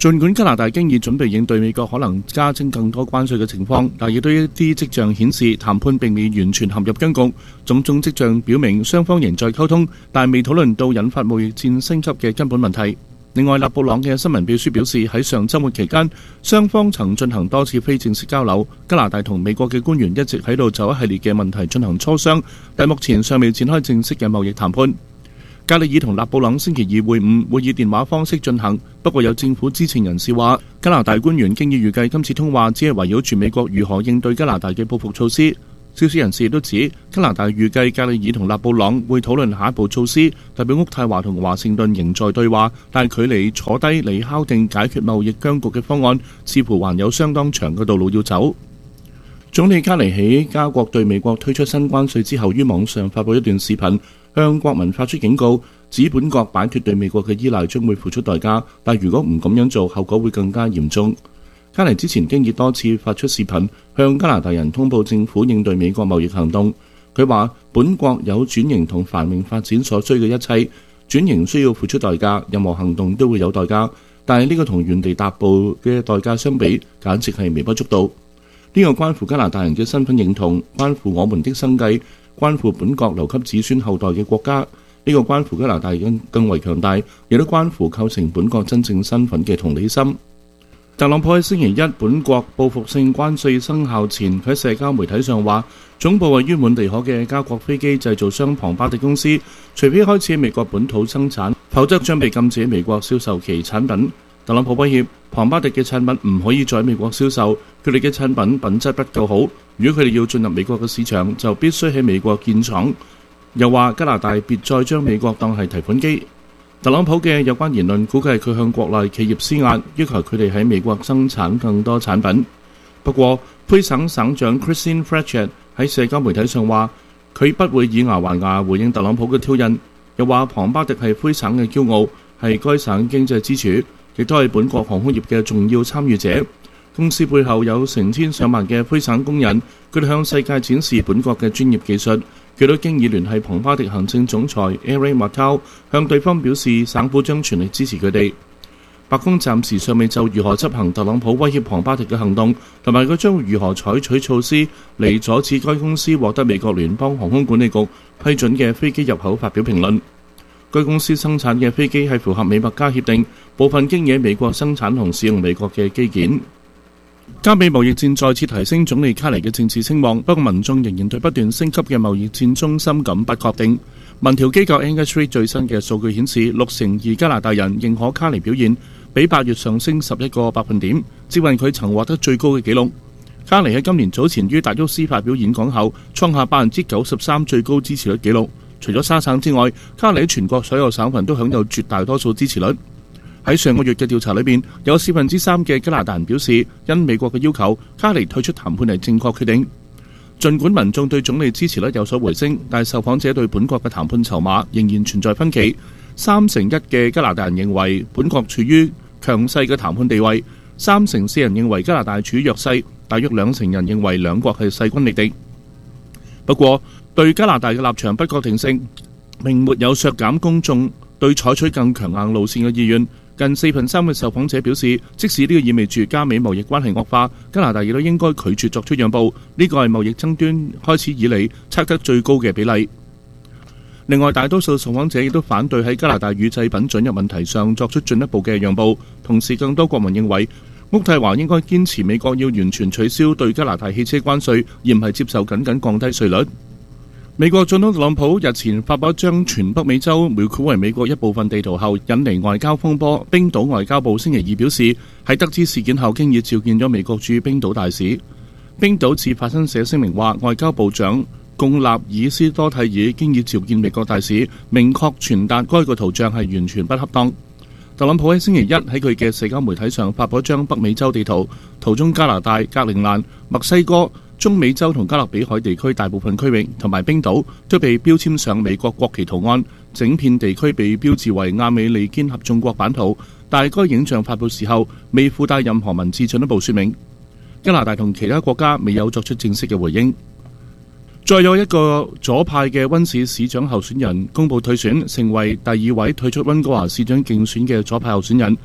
儘管加拿大經已準備應對美國可能加徵更多關稅嘅情況，但亦都有一啲跡象顯示談判並未完全陷入僵局。種種跡象表明雙方仍在溝通，但未討論到引發貿易戰升級嘅根本問題。另外，勒布朗嘅新聞秘書表示，喺上週末期間，雙方曾進行多次非正式交流。加拿大同美國嘅官員一直喺度就一系列嘅問題進行磋商，但目前尚未展開正式嘅貿易談判。格里爾同勒布朗星期二會晤，會以電話方式進行。不過有政府知情人士話，加拿大官員經已預計今次通話只係圍繞住美國如何應對加拿大嘅報復措施。消息人士亦都指，加拿大預計格里爾同勒布朗會討論下一步措施。代表渥太華同華盛頓仍在對話，但距離坐低嚟敲定解決貿易僵局嘅方案，似乎還有相當長嘅道路要走。總理卡尼喺加國對美國推出新關稅之後，於網上發布一段視頻，向國民發出警告，指本國擺脫對美國嘅依賴將會付出代價，但如果唔咁樣做，後果會更加嚴重。卡尼之前經已多次發出視頻，向加拿大人通報政府應對美國貿易行動。佢話本國有轉型同繁榮發展所需嘅一切，轉型需要付出代價，任何行動都會有代價，但係呢個同原地踏步嘅代價相比，簡直係微不足道。呢個關乎加拿大人嘅身份認同，關乎我們的生計，關乎本國留給子孫後代嘅國家。呢個關乎加拿大人更為強大，亦都關乎構成本國真正身份嘅同理心。特朗普喺星期一本國報復性關稅生效前，佢喺社交媒體上話，總部位於滿地可嘅加國飛機製造商龐巴迪公司，除非開始喺美國本土生產，否則將被禁止喺美國銷售其產品。特朗普威脅龐巴迪嘅產品唔可以再喺美國銷售，佢哋嘅產品品質不夠好，如果佢哋要進入美國嘅市場，就必須喺美國建廠。又話加拿大別再將美國當係提款機。特朗普嘅有關言論估計係佢向國內企業施壓，要求佢哋喺美國生產更多產品。不過，魁省省長 Christine Fletcher 喺社交媒體上話，佢不會以牙還牙回應特朗普嘅挑釁，又話龐巴迪係魁省嘅驕傲，係該省經濟支柱，亦都係本國航空業嘅重要參與者。公司背後有成千上萬嘅魁省工人，佢哋向世界展示本國嘅專業技術。佢都經已聯繫龐巴迪行政總裁 Eric Martel， 向對方表示省府將全力支持佢哋。白宮暫時尚未就如何執行特朗普威脅龐巴迪嘅行動，同埋佢將如何採取措施嚟阻止該公司獲得美國聯邦航空管理局批准嘅飛機入口發表評論。該公司生產嘅飛機係符合美墨加協定，部分經已喺美國生產同使用美國嘅機件。加美貿易戰再次提升總理卡尼嘅政治聲望，不過民眾仍然對不斷升級嘅貿易戰中心感不確定。民調機構 Angus Reid 最新嘅數據顯示，六成二加拿大人認可卡尼表現，比八月上升十一個百分點，接近佢曾獲得最高嘅紀錄。卡尼喺今年早前於達沃斯發表演講後，創下百分之九十三最高支持率紀錄。除咗沙省之外，卡尼喺全國所有省份都享有絕大多數支持率。喺上個月嘅調查裏邊，有四分之三嘅加拿大人表示，因美國嘅要求，卡尼退出談判係正確決定。儘管民眾對總理支持率有所回升，但受訪者對本國嘅談判籌碼仍然存在分歧。三成一嘅加拿大人認為本國處於強勢嘅談判地位，三成四人認為加拿大處於弱勢，大約兩成人認為兩國係勢均力敵。不過，對加拿大嘅立場不確定性，並沒有削減公眾對採取更強硬路線嘅意願。近四分三嘅受訪者表示，即使呢個意味住加美貿易關係惡化，加拿大亦都應該拒絕作出讓步。呢個係貿易爭端開始以嚟測得最高嘅比例。另外，大多數受訪者亦都反對喺加拿大乳製品准入問題上作出進一步嘅讓步。同時，更多國民認為渥太華應該堅持美國要完全取消對加拿大汽車關稅，而唔係接受僅僅降低稅率。美國總統特朗普日前發布一張全北美洲描繪為美國一部分地圖後，引嚟外交風波。冰島外交部星期二表示，喺得知事件後，經已召見咗美國駐冰島大使。冰島自發新社聲明話，外交部長貢納爾斯多蒂爾經已召見美國大使，明確傳達該個圖像係完全不恰當。特朗普喺星期一喺佢嘅社交媒體上發布一張北美洲地圖，圖中加拿大、格陵蘭、墨西哥、中美洲同加勒比海地區大部分區域同埋冰島都被標籤上美國國旗圖案，整片地區被標誌為亞美利堅合眾國版圖，但係該影像發布時候未附帶任何文字進一步說明。加拿大同其他國家未有作出正式嘅回應。再有一個左派嘅溫市市長候選人公布退選，成為第二位退出溫哥華市長競選嘅左派候選人。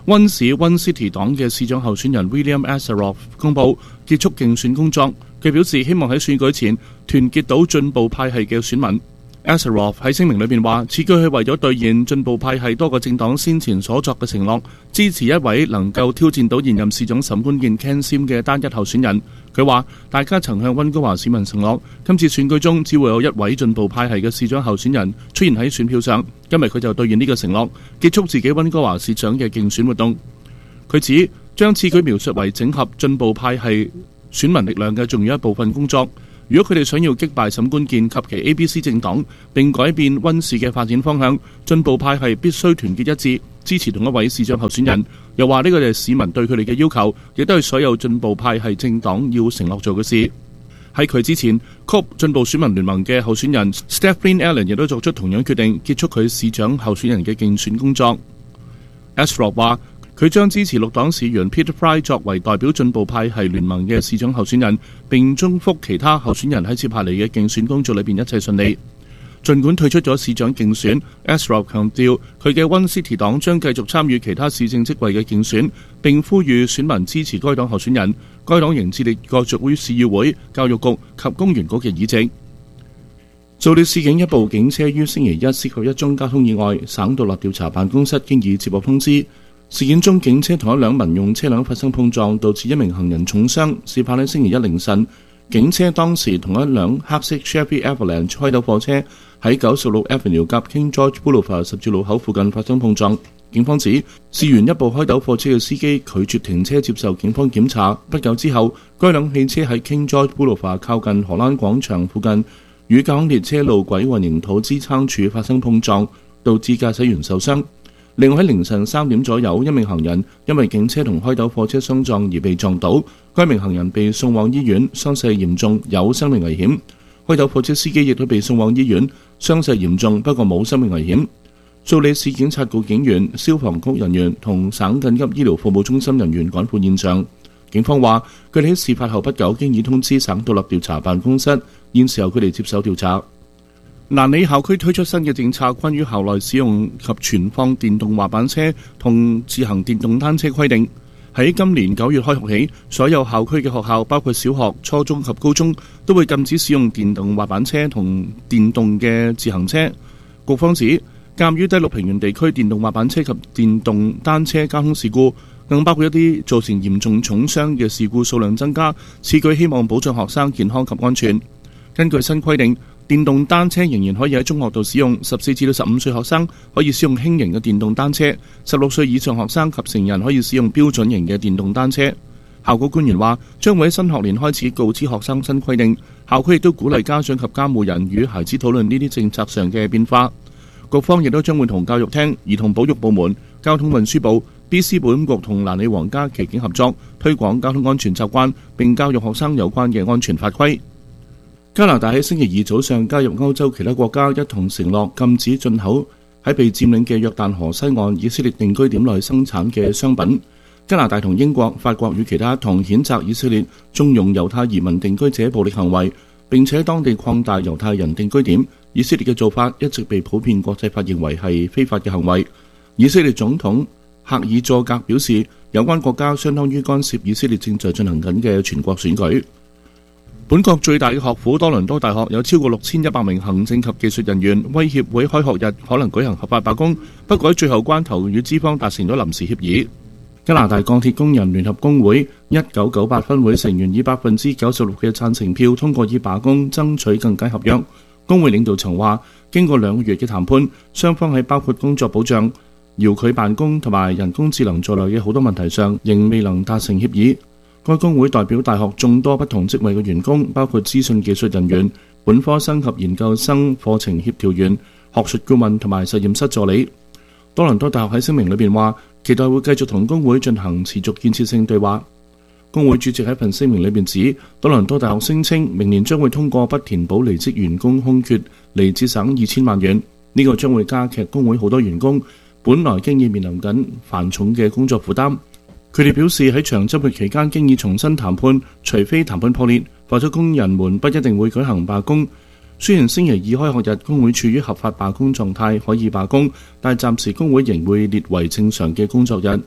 溫市溫 City 黨嘅市長候選人 William Asaroff 公佈結束競選工作。佢表示希望喺選舉前團結到進步派系嘅選民。Asaroff 喺聲明裏面話，此舉係為咗兌現進步派系多個政黨先前所作嘅承諾，支持一位能夠挑戰到現任市長沈關鍵 Ken Sim 嘅單一候選人。佢話：大家曾向溫哥華市民承諾，今次選舉中只會有一位進步派系嘅市長候選人出現喺選票上。今日佢就兌現呢個承諾，結束自己溫哥華市長嘅競選活動。佢指將此舉描述為整合進步派系選民力量嘅重要一部分工作。如果佢哋想要擊敗沈關鍵及其 A B C 政黨並改變溫市嘅發展方向，進步派系必須團結一致，支持同一位市長候選人。又話呢個係市民對佢哋嘅要求，亦都係所有進步派系政黨要承諾做嘅事。喺佢之前 C O P 進步選民聯盟嘅候選人 Stephanie Allen 亦都作出同樣決定，結束佢市長候選人嘅競選工作。Asaroff 話：佢將支持綠黨市員 Peter Fry 作為代表進步派系聯盟嘅市長候選人，並祝福其他候選人喺接下嚟嘅競選工作裏邊一切順利。儘管退出咗市長競選 ，Asaroff 強調佢嘅溫 City 黨將繼續參與其他市政職位嘅競選，並呼籲選民支持該黨候選人。該黨仍致力角逐於市議會、教育局及公園局嘅議席。做了市警一部警車於星期一涉及一宗交通意外，省獨立調查辦公室經已接獲通知。事件中，警車同一輛民用車輛發生碰撞，導致一名行人重傷。事發喺星期一凌晨，警車當時同一輛黑色 Chevy Avalanche 開斗貨車喺九十六 Avenue 及 King George Boulevard 十字路口附近發生碰撞。警方指，事緣一部開斗貨車嘅司機拒絕停車接受警方檢查。不久之後，該輛汽車喺 King George Boulevard 靠近荷蘭廣場附近與架空列車路軌混凝土支撐柱發生碰撞，導致駕駛員受傷。另外喺凌晨三點左右，一名行人因為警車同開斗貨車相撞而被撞倒，該名行人被送往醫院，傷勢嚴重，有生命危險。開斗貨車司機亦都被送往醫院，傷勢嚴重，不過冇生命危險。素里市警察局警員、消防局人員同省緊急醫療服務中心人員趕赴現場。警方話，佢哋喺事發後不久經已通知省獨立調查辦公室，現時由佢哋接手調查。蘭里校區推出新嘅政策，關於校內使用及存放電動滑板車同自行電動單車規定。喺今年九月開學起，所有校區嘅學校，包括小學、初中及高中，都會禁止使用電動滑板車同電動嘅自行車。局方指，鑑於低陸平原地區電動滑板車及電動單車交通事故，更包括一啲造成嚴重重傷嘅事故數量增加，此舉希望保障學生健康及安全。根據新規定，電動單車仍然可以喺中學度使用，十四至到十五歲學生可以使用輕型嘅電動單車，十六歲以上學生及成人可以使用標準型嘅電動單車。校局官員話，將會喺新學年開始告知學生新規定，校區亦都鼓勵家長及監護人與孩子討論呢啲政策上嘅變化。局方亦都將會同教育廳、兒童保育部門、交通運輸部、B C 保安局同蘭里皇家騎警合作，推廣交通安全習慣，並教育學生有關嘅安全法規。加拿大喺星期二早上加入歐洲其他國家，一同承諾禁止進口喺被佔領嘅約旦河西岸以色列定居點內生產嘅商品。加拿大同英國、法國與其他同譴責以色列縱容猶太移民定居者暴力行為，並且當地擴大猶太人定居點。以色列嘅做法一直被普遍國際法認為係非法嘅行為。以色列總統赫爾佐格表示，有關國家相當於干涉以色列正在進行緊嘅全國選舉。本國最大嘅學府多倫多大學有超過六千一百名行政及技術人員威脅會開學日可能舉行合法罷工，不過喺最後關頭與資方達成咗臨時協議。加拿大鋼鐵工人聯合工會一九九八分會成員以百分之九十六嘅贊成票通過以罷工爭取更解合約。工會領導層話，經過兩個月嘅談判，雙方喺包括工作保障、遙距辦公同埋人工智能在內嘅好多問題上，仍未能達成協議。該工會代表大學眾多不同職位嘅員工，包括資訊技術人員、本科生及研究生課程協調員、學術顧問同埋實驗室助理。多倫多大學喺聲明裏邊話，期待會繼續同工會進行持續建設性對話。工會主席喺份聲明裏邊指，多倫多大學聲稱明年將會通過不填補離職員工空缺嚟節省二千萬元，呢、這個將會加劇工會好多員工本來經已面臨緊繁重嘅工作負擔。佢哋表示喺長週末期間經已重新談判，除非談判破裂，否則工人們不一定會舉行罷工。雖然星期二開學日工會處於合法罷工狀態，可以罷工，但暫時工會仍會列為正常嘅工作日。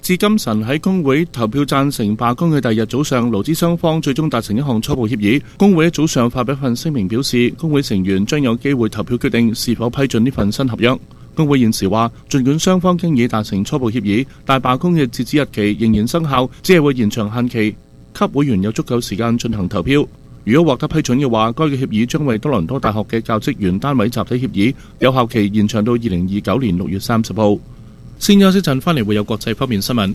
至今晨喺工會投票贊成罷工嘅第二日早上，勞資雙方最終達成一項初步協議。工會一早上發表一份聲明表示，工會成員將有機會投票決定是否批准呢份新合約。工會現時話，儘管雙方經已達成初步協議，但罷工嘅截止日期仍然生效，只係會延長限期，給會員有足夠時間進行投票。如果獲得批准嘅話，該嘅協議將為多倫多大學嘅教職員單位集體協議，有效期延長到二零二九年六月三十號。先休息陣，翻嚟會有國際方面新聞。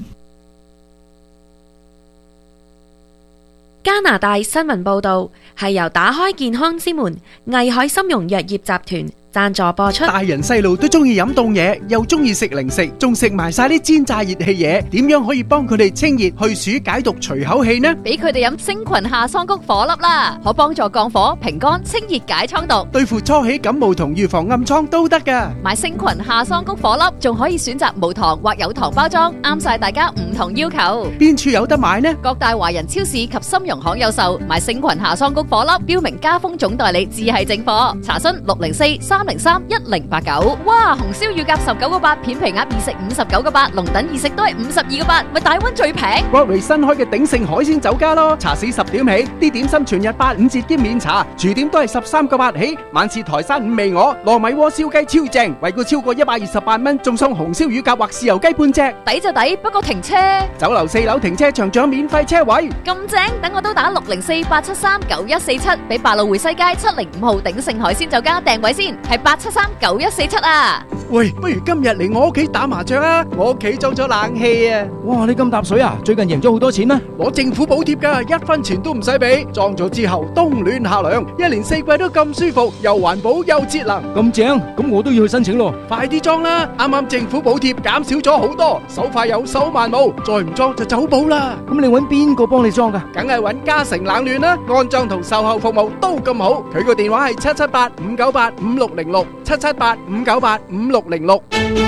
加拿大新聞報導係由打開健康之門藝海參茸藥業集團贊助播出。 大人細路都中意飲凍嘢，又中意食零食，仲食埋晒啲煎炸熱氣嘢，點樣可以幫佢哋清熱去暑解毒除口氣呢？ 俾佢哋飲星群夏桑菊顆粒啦，可幫助降火、平肝、清熱解瘡毒， 對付初起感冒同預防暗瘡都得噶。 買星群夏桑菊顆粒，仲可以選擇無糖或有糖包裝，啱晒大家唔同要求。 邊處有得買呢？ 各大華人超市及參茸行有售。買星群夏桑菊顆粒，標明加豐總代理，只係正貨。查詢六零四三零三一零八九。哇！紅燒乳鴿十九個八，片皮鴨二食五十九個八，龍躉二食都係五十二個八，咪大溫最平。 Broadway 新開嘅鼎盛海鮮酒家咯，茶市十點起，啲點心全日八五折兼免茶，廚點都係十三個八起。晚市台山五味鵝、糯米鍋燒雞超正，惠顧超過一百二十八蚊，仲送紅燒乳鴿或豉油雞半隻， 抵就抵，不過停車。 酒樓四樓停車場仲有免費車位， 咁正，等我都打六零四八七三九一四七，俾百老匯西街七零五號鼎盛海鮮酒家訂位先，係八七三九一四七啊！ 喂，不如今日嚟我屋企打麻雀啊！我屋企裝咗冷氣啊！ 哇，你咁搭水啊？最近贏咗好多錢咩？ 攞政府補貼噶，一分錢都唔使俾，裝咗之後冬暖夏涼，一年四季都咁舒服，又環保又節能， 咁正，咁我都要去申請咯！ 快啲裝啦！啱啱政府補貼減少咗好多，手快有手慢冇，再唔裝就走寶啦！ 咁你揾邊個幫你裝噶？ 梗係揾嘉誠冷暖啦，安裝同售後服務都咁好，佢個電話係七七八五九八五六零六，七七八五九八五六零六。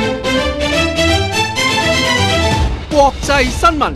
國際新聞。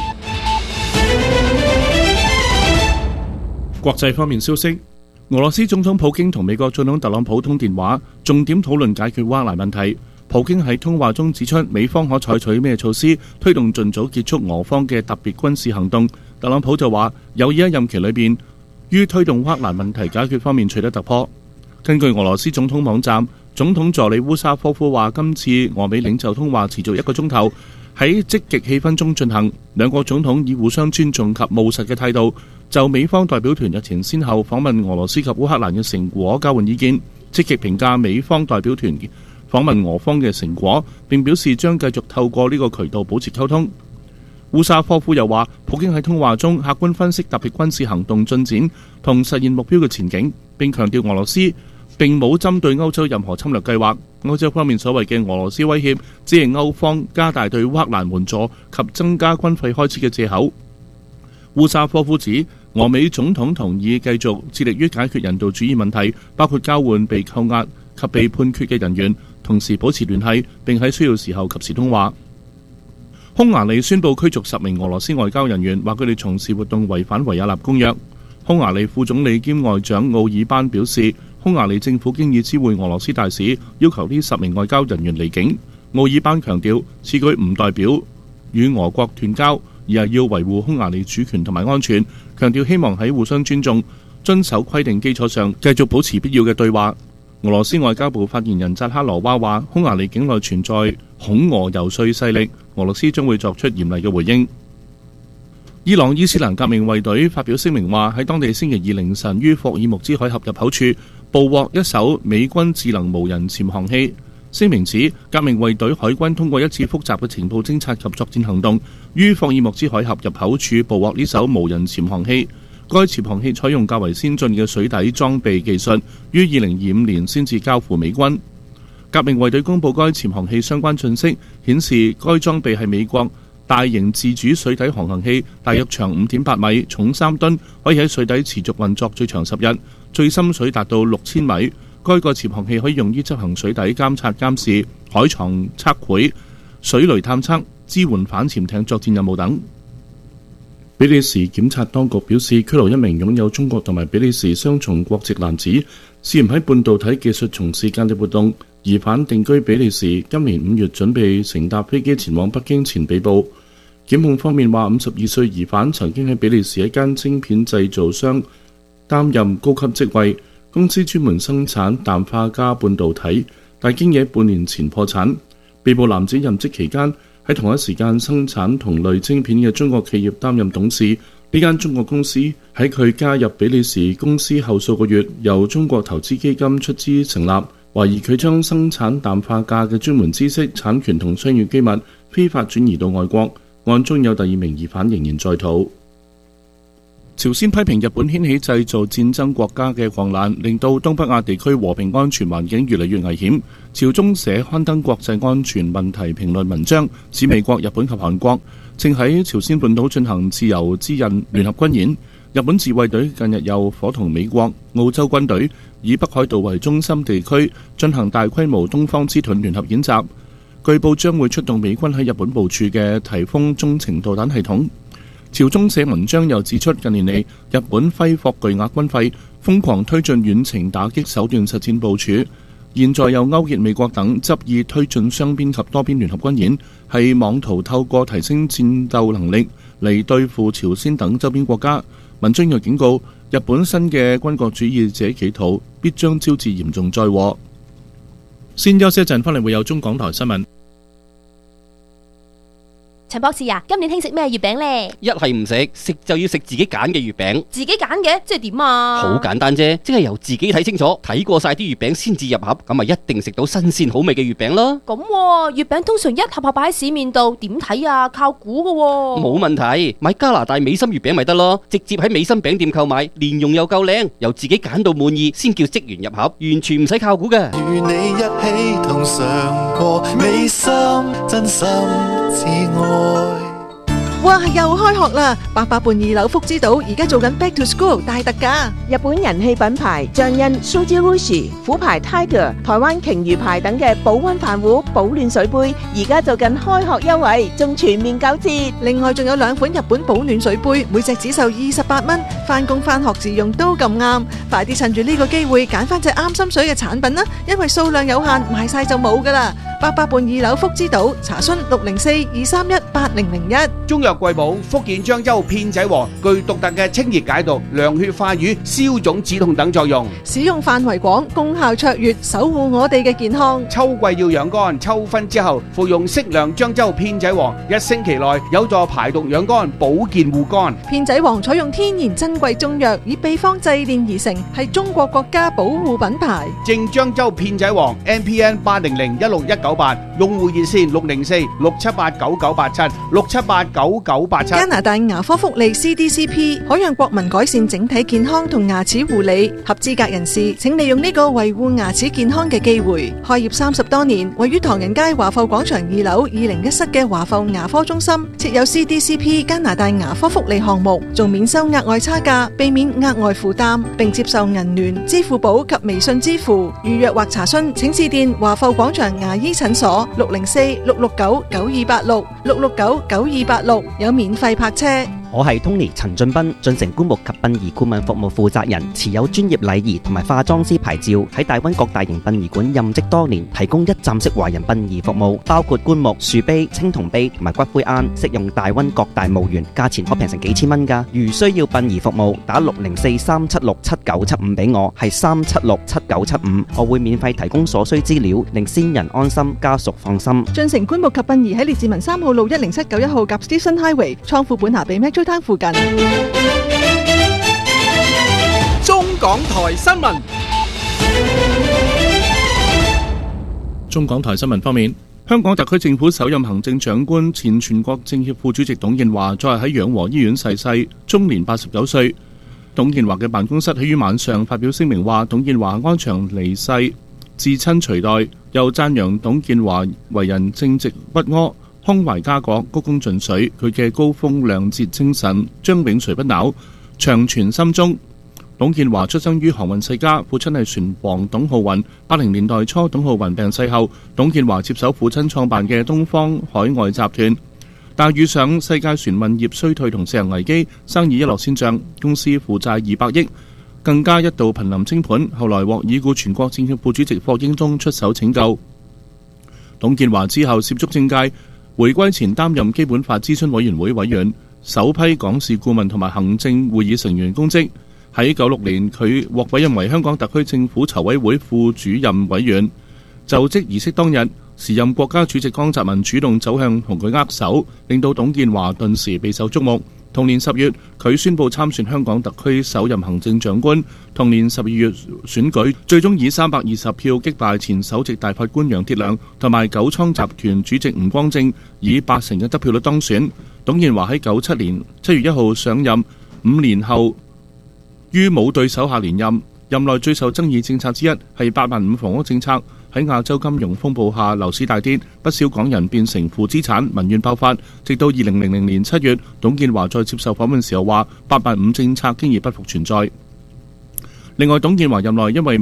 國際方面消息，俄羅斯總統普京同美國總統特朗普通電話，重點討論解決烏克蘭問題。普京喺通話中指出，美方可採取咩措施推動盡早結束俄方嘅特別軍事行動。特朗普就話，有意喺任期裏邊於推動烏克蘭問題解決方面取得突破。根據俄羅斯總統網站，總統助理烏沙科夫話，今次俄美領袖通話持續一個鐘頭，喺積極氣氛中進行。兩國總統以互相尊重及務實嘅態度，就美方代表團日前先後訪問俄羅斯及烏克蘭嘅成果交換意見，積極評價美方代表團訪問俄方嘅成果，並表示將繼續透過呢個渠道保持溝通。烏沙科夫又話，普京喺通話中客觀分析特別軍事行動進展同實現目標嘅前景，並強調俄羅斯並冇針對歐洲任何侵略計劃。歐洲方面所謂嘅俄羅斯威脅，只係歐方加大對烏克蘭援助及增加軍費開支嘅藉口。烏沙科夫指，俄美總統同意繼續致力於解決人道主義問題，包括交換被扣押及被判決嘅人員，同時保持聯繫，並喺需要時候及時通話。匈牙利宣布驅逐十名俄羅斯外交人員，話佢哋從事活動違反維也納公約。匈牙利副總理兼外長奧爾班表示，匈牙利政府經已知會俄羅斯大使，要求呢十名外交人員離境。奧爾班強調，此舉唔代表與俄國斷交，而係要維護匈牙利主權同埋安全，強調希望喺互相尊重、遵守規定基礎上，繼續保持必要嘅對話。俄羅斯外交部發言人扎哈羅娃話，匈牙利境內存在恐俄游說勢力，俄羅斯將會作出嚴厲嘅回應。伊朗伊斯蘭革命衛隊發表聲明話，喺當地星期二凌晨於霍爾木茲海峽入口處捕獲一艘美軍智能無人潛航器。聲明指，革命衛隊海軍通過一次複雜嘅情報偵察及作戰行動，於霍爾木茲海峽入口處捕獲呢艘無人潛航器。該潛航器採用較為先進嘅水底裝備技術，於二零二五年先至交付美軍。革命衛隊公佈該潛航器相關信息，顯示該裝備係美國大型自主水底航行器，大約長五點八米，重三噸，可以喺水底持續運作最長十日，最深水達到六千米。該個潛航器可以用於執行水底監察監視、海床測繪、水雷探測、支援反潛艇作戰任務等。比利時檢察當局表示，拘留一名擁有中國同埋比利時雙重國籍男子，涉嫌喺半導體技術從事間諜活動。疑犯定居比利時，今年五月準備乘搭飛機前往北京前被捕。 檢控方面話，五十二歲疑犯曾經喺比利時一間晶片製造商擔任高級職位，公司專門生產氮化鎵半導體，但經已半年前破產。被捕男子任職期間喺同一時間生產同類晶片嘅中國企業擔任董事。呢間中國公司喺佢加入比利時公司後數個月，由中國投資基金出資成立，懷疑佢將生產氮化鎵嘅專門知識、產權同商業機密非法轉移到外國。案中有第二名疑犯仍然在逃。朝鮮批評日本掀起製造戰爭國家嘅狂瀾，令到東北亞地區和平安全環境越嚟越危險。朝中社刊登國際安全問題評論文章，指美國、日本及韓國正喺朝鮮半島進行自由之刃聯合軍演。日本自衛隊近日又夥同美國、澳洲軍隊以北海道為中心地區進行大規模東方之盾聯合演習，據報將會出動美軍喺日本部署嘅颱風中程導彈系統。朝中社文章又指出，近年嚟日本揮霍巨額軍費，瘋狂推進遠程打擊手段實戰部署，現在又勾結美國等執意推進雙邊及多邊聯合軍演，係妄圖透過提升戰鬥能力嚟對付朝鮮等周邊國家。文章又警告，日本新嘅軍國主義者企圖必將招致嚴重災禍。先休息一陣，翻嚟會有中港台新聞。 陳博士啊，今年興食咩月餅呢？ 一係唔食，食就要食自己揀嘅月餅。 自己揀嘅，即係點啊？ 好簡單啫，即係由自己睇清楚，睇過晒啲月餅先至入盒，咁咪一定食到新鮮好味嘅月餅咯。 咁喎，月餅通常一盒盒擺喺市面度，點睇啊？靠估噶喎。 冇問題，買加拿大美心月餅咪得咯，直接喺美心餅店購買，蓮蓉又夠靚，由自己揀到滿意先叫職員入盒，完全唔使靠估嘅。與你一起同嘗過美心，真心至愛。 哇！又開學啦！八佰伴二樓福之島而家做緊 Back to School 大特價， 日本人氣品牌象印 Sujirushi、虎牌 Tiger、台灣鯨魚牌等嘅保溫飯壺、保暖水杯，而家做緊開學優惠，仲全面九折。 另外仲有兩款日本保暖水杯，每隻只售二十八蚊，返工返學自用都咁啱。快啲趁住呢個機會揀翻隻啱心水嘅產品啦，因為數量有限，賣晒就冇噶啦。八佰伴二樓福之島，查詢六零四二三一八零零一。 中藥貴寶福建漳州片仔癀，具獨特嘅清熱解毒、涼血化瘀、消腫止痛等作用。 使用範圍廣，功效卓越，守護我哋嘅健康。 秋季要養肝，秋分之後服用適量漳州片仔癀，一星期內有助排毒養肝、保健護肝。 片仔癀採用天然珍貴中藥，以秘方製煉而成，係中國國家保護品牌。 正漳州片仔癀 M P N 八零零一六一九八，用戶熱線六零四六七八九九八七六七八九九八七。 加拿大牙科福利 C D C P 可讓國民改善整體健康同牙齒護理，合資格人士請利用呢個維護牙齒健康嘅機會。開業三十多年，位於唐人街華埠廣場二樓二零一室嘅華埠牙科中心設有 C D C P 加拿大牙科福利項目，仲免收額外差價，避免額外負擔，並接受銀聯、支付寶及微信支付。預約或查詢請致電華埠廣場牙醫診所六零四六六九九二八六六六九九二八六，有免費泊車。 我係 Tony 陳俊斌，進城棺木及殯儀顧問服務負責人，持有專業禮儀同埋化妝師牌照，喺大溫各大型殯儀館任職多年，提供一站式華人殯儀服務，包括棺木、樹碑、青銅碑同埋骨灰龕，適用大溫各大墓園，價錢可平成幾千蚊㗎。如需要殯儀服務，打六零四三七六七九七五俾我，係三七六七九七五，我會免費提供所需資料，令先人安心，家屬放心。 進城棺木及殯儀喺列治文三號路一零七九一號夾 Station Highway 倉庫本下比 Metro Town附近。 中港台新聞。 中港台新聞方面，香港特區政府首任行政長官、前全國政協副主席董建華昨日喺養和醫院逝世，終年八十九歲。董建華嘅辦公室喺於晚上發表聲明話，董建華安詳離世，至親隨代，又讚揚董建華為人正直不阿，胸懷家國，鞠躬盡瘁，佢嘅高風亮節精神將永垂不朽，長存心中。董建華出生於航運世家，父親係船王董浩雲。八零年代初，董浩雲病逝後，董建華接手父親創辦嘅東方海外集團，但遇上世界船運業衰退同石油危機，生意一落千丈，公司負債二百億，更加一度瀕臨清盤。後來獲已故全國政協副主席霍英東出手拯救。董建華之後涉足政界， 回歸前擔任基本法諮詢委員會委員、首批港事顧問同埋行政會議成員公職。喺九六年，佢獲委任為香港特區政府籌委會副主任委員。就職儀式當日，時任國家主席江澤民主動走向同佢握手，令到董建華頓時備受矚目。同年十月，佢宣布參選香港特區首任行政長官。同年十二月選舉，最終以三百二十票擊敗前首席大法官楊鐵樑同埋九倉集團主席吳光正，以八成嘅得票率當選。董建華喺九七年七月一號上任，五年後於冇對手下連任。任內最受爭議政策之一係八萬五房屋政策。喺亞洲金融風暴下，樓市大跌，不少港人變成負資產，民怨爆發。直到二零零零年七月，董建華在接受訪問時候話：八萬五政策經已不復存在。另外，董建華任內因為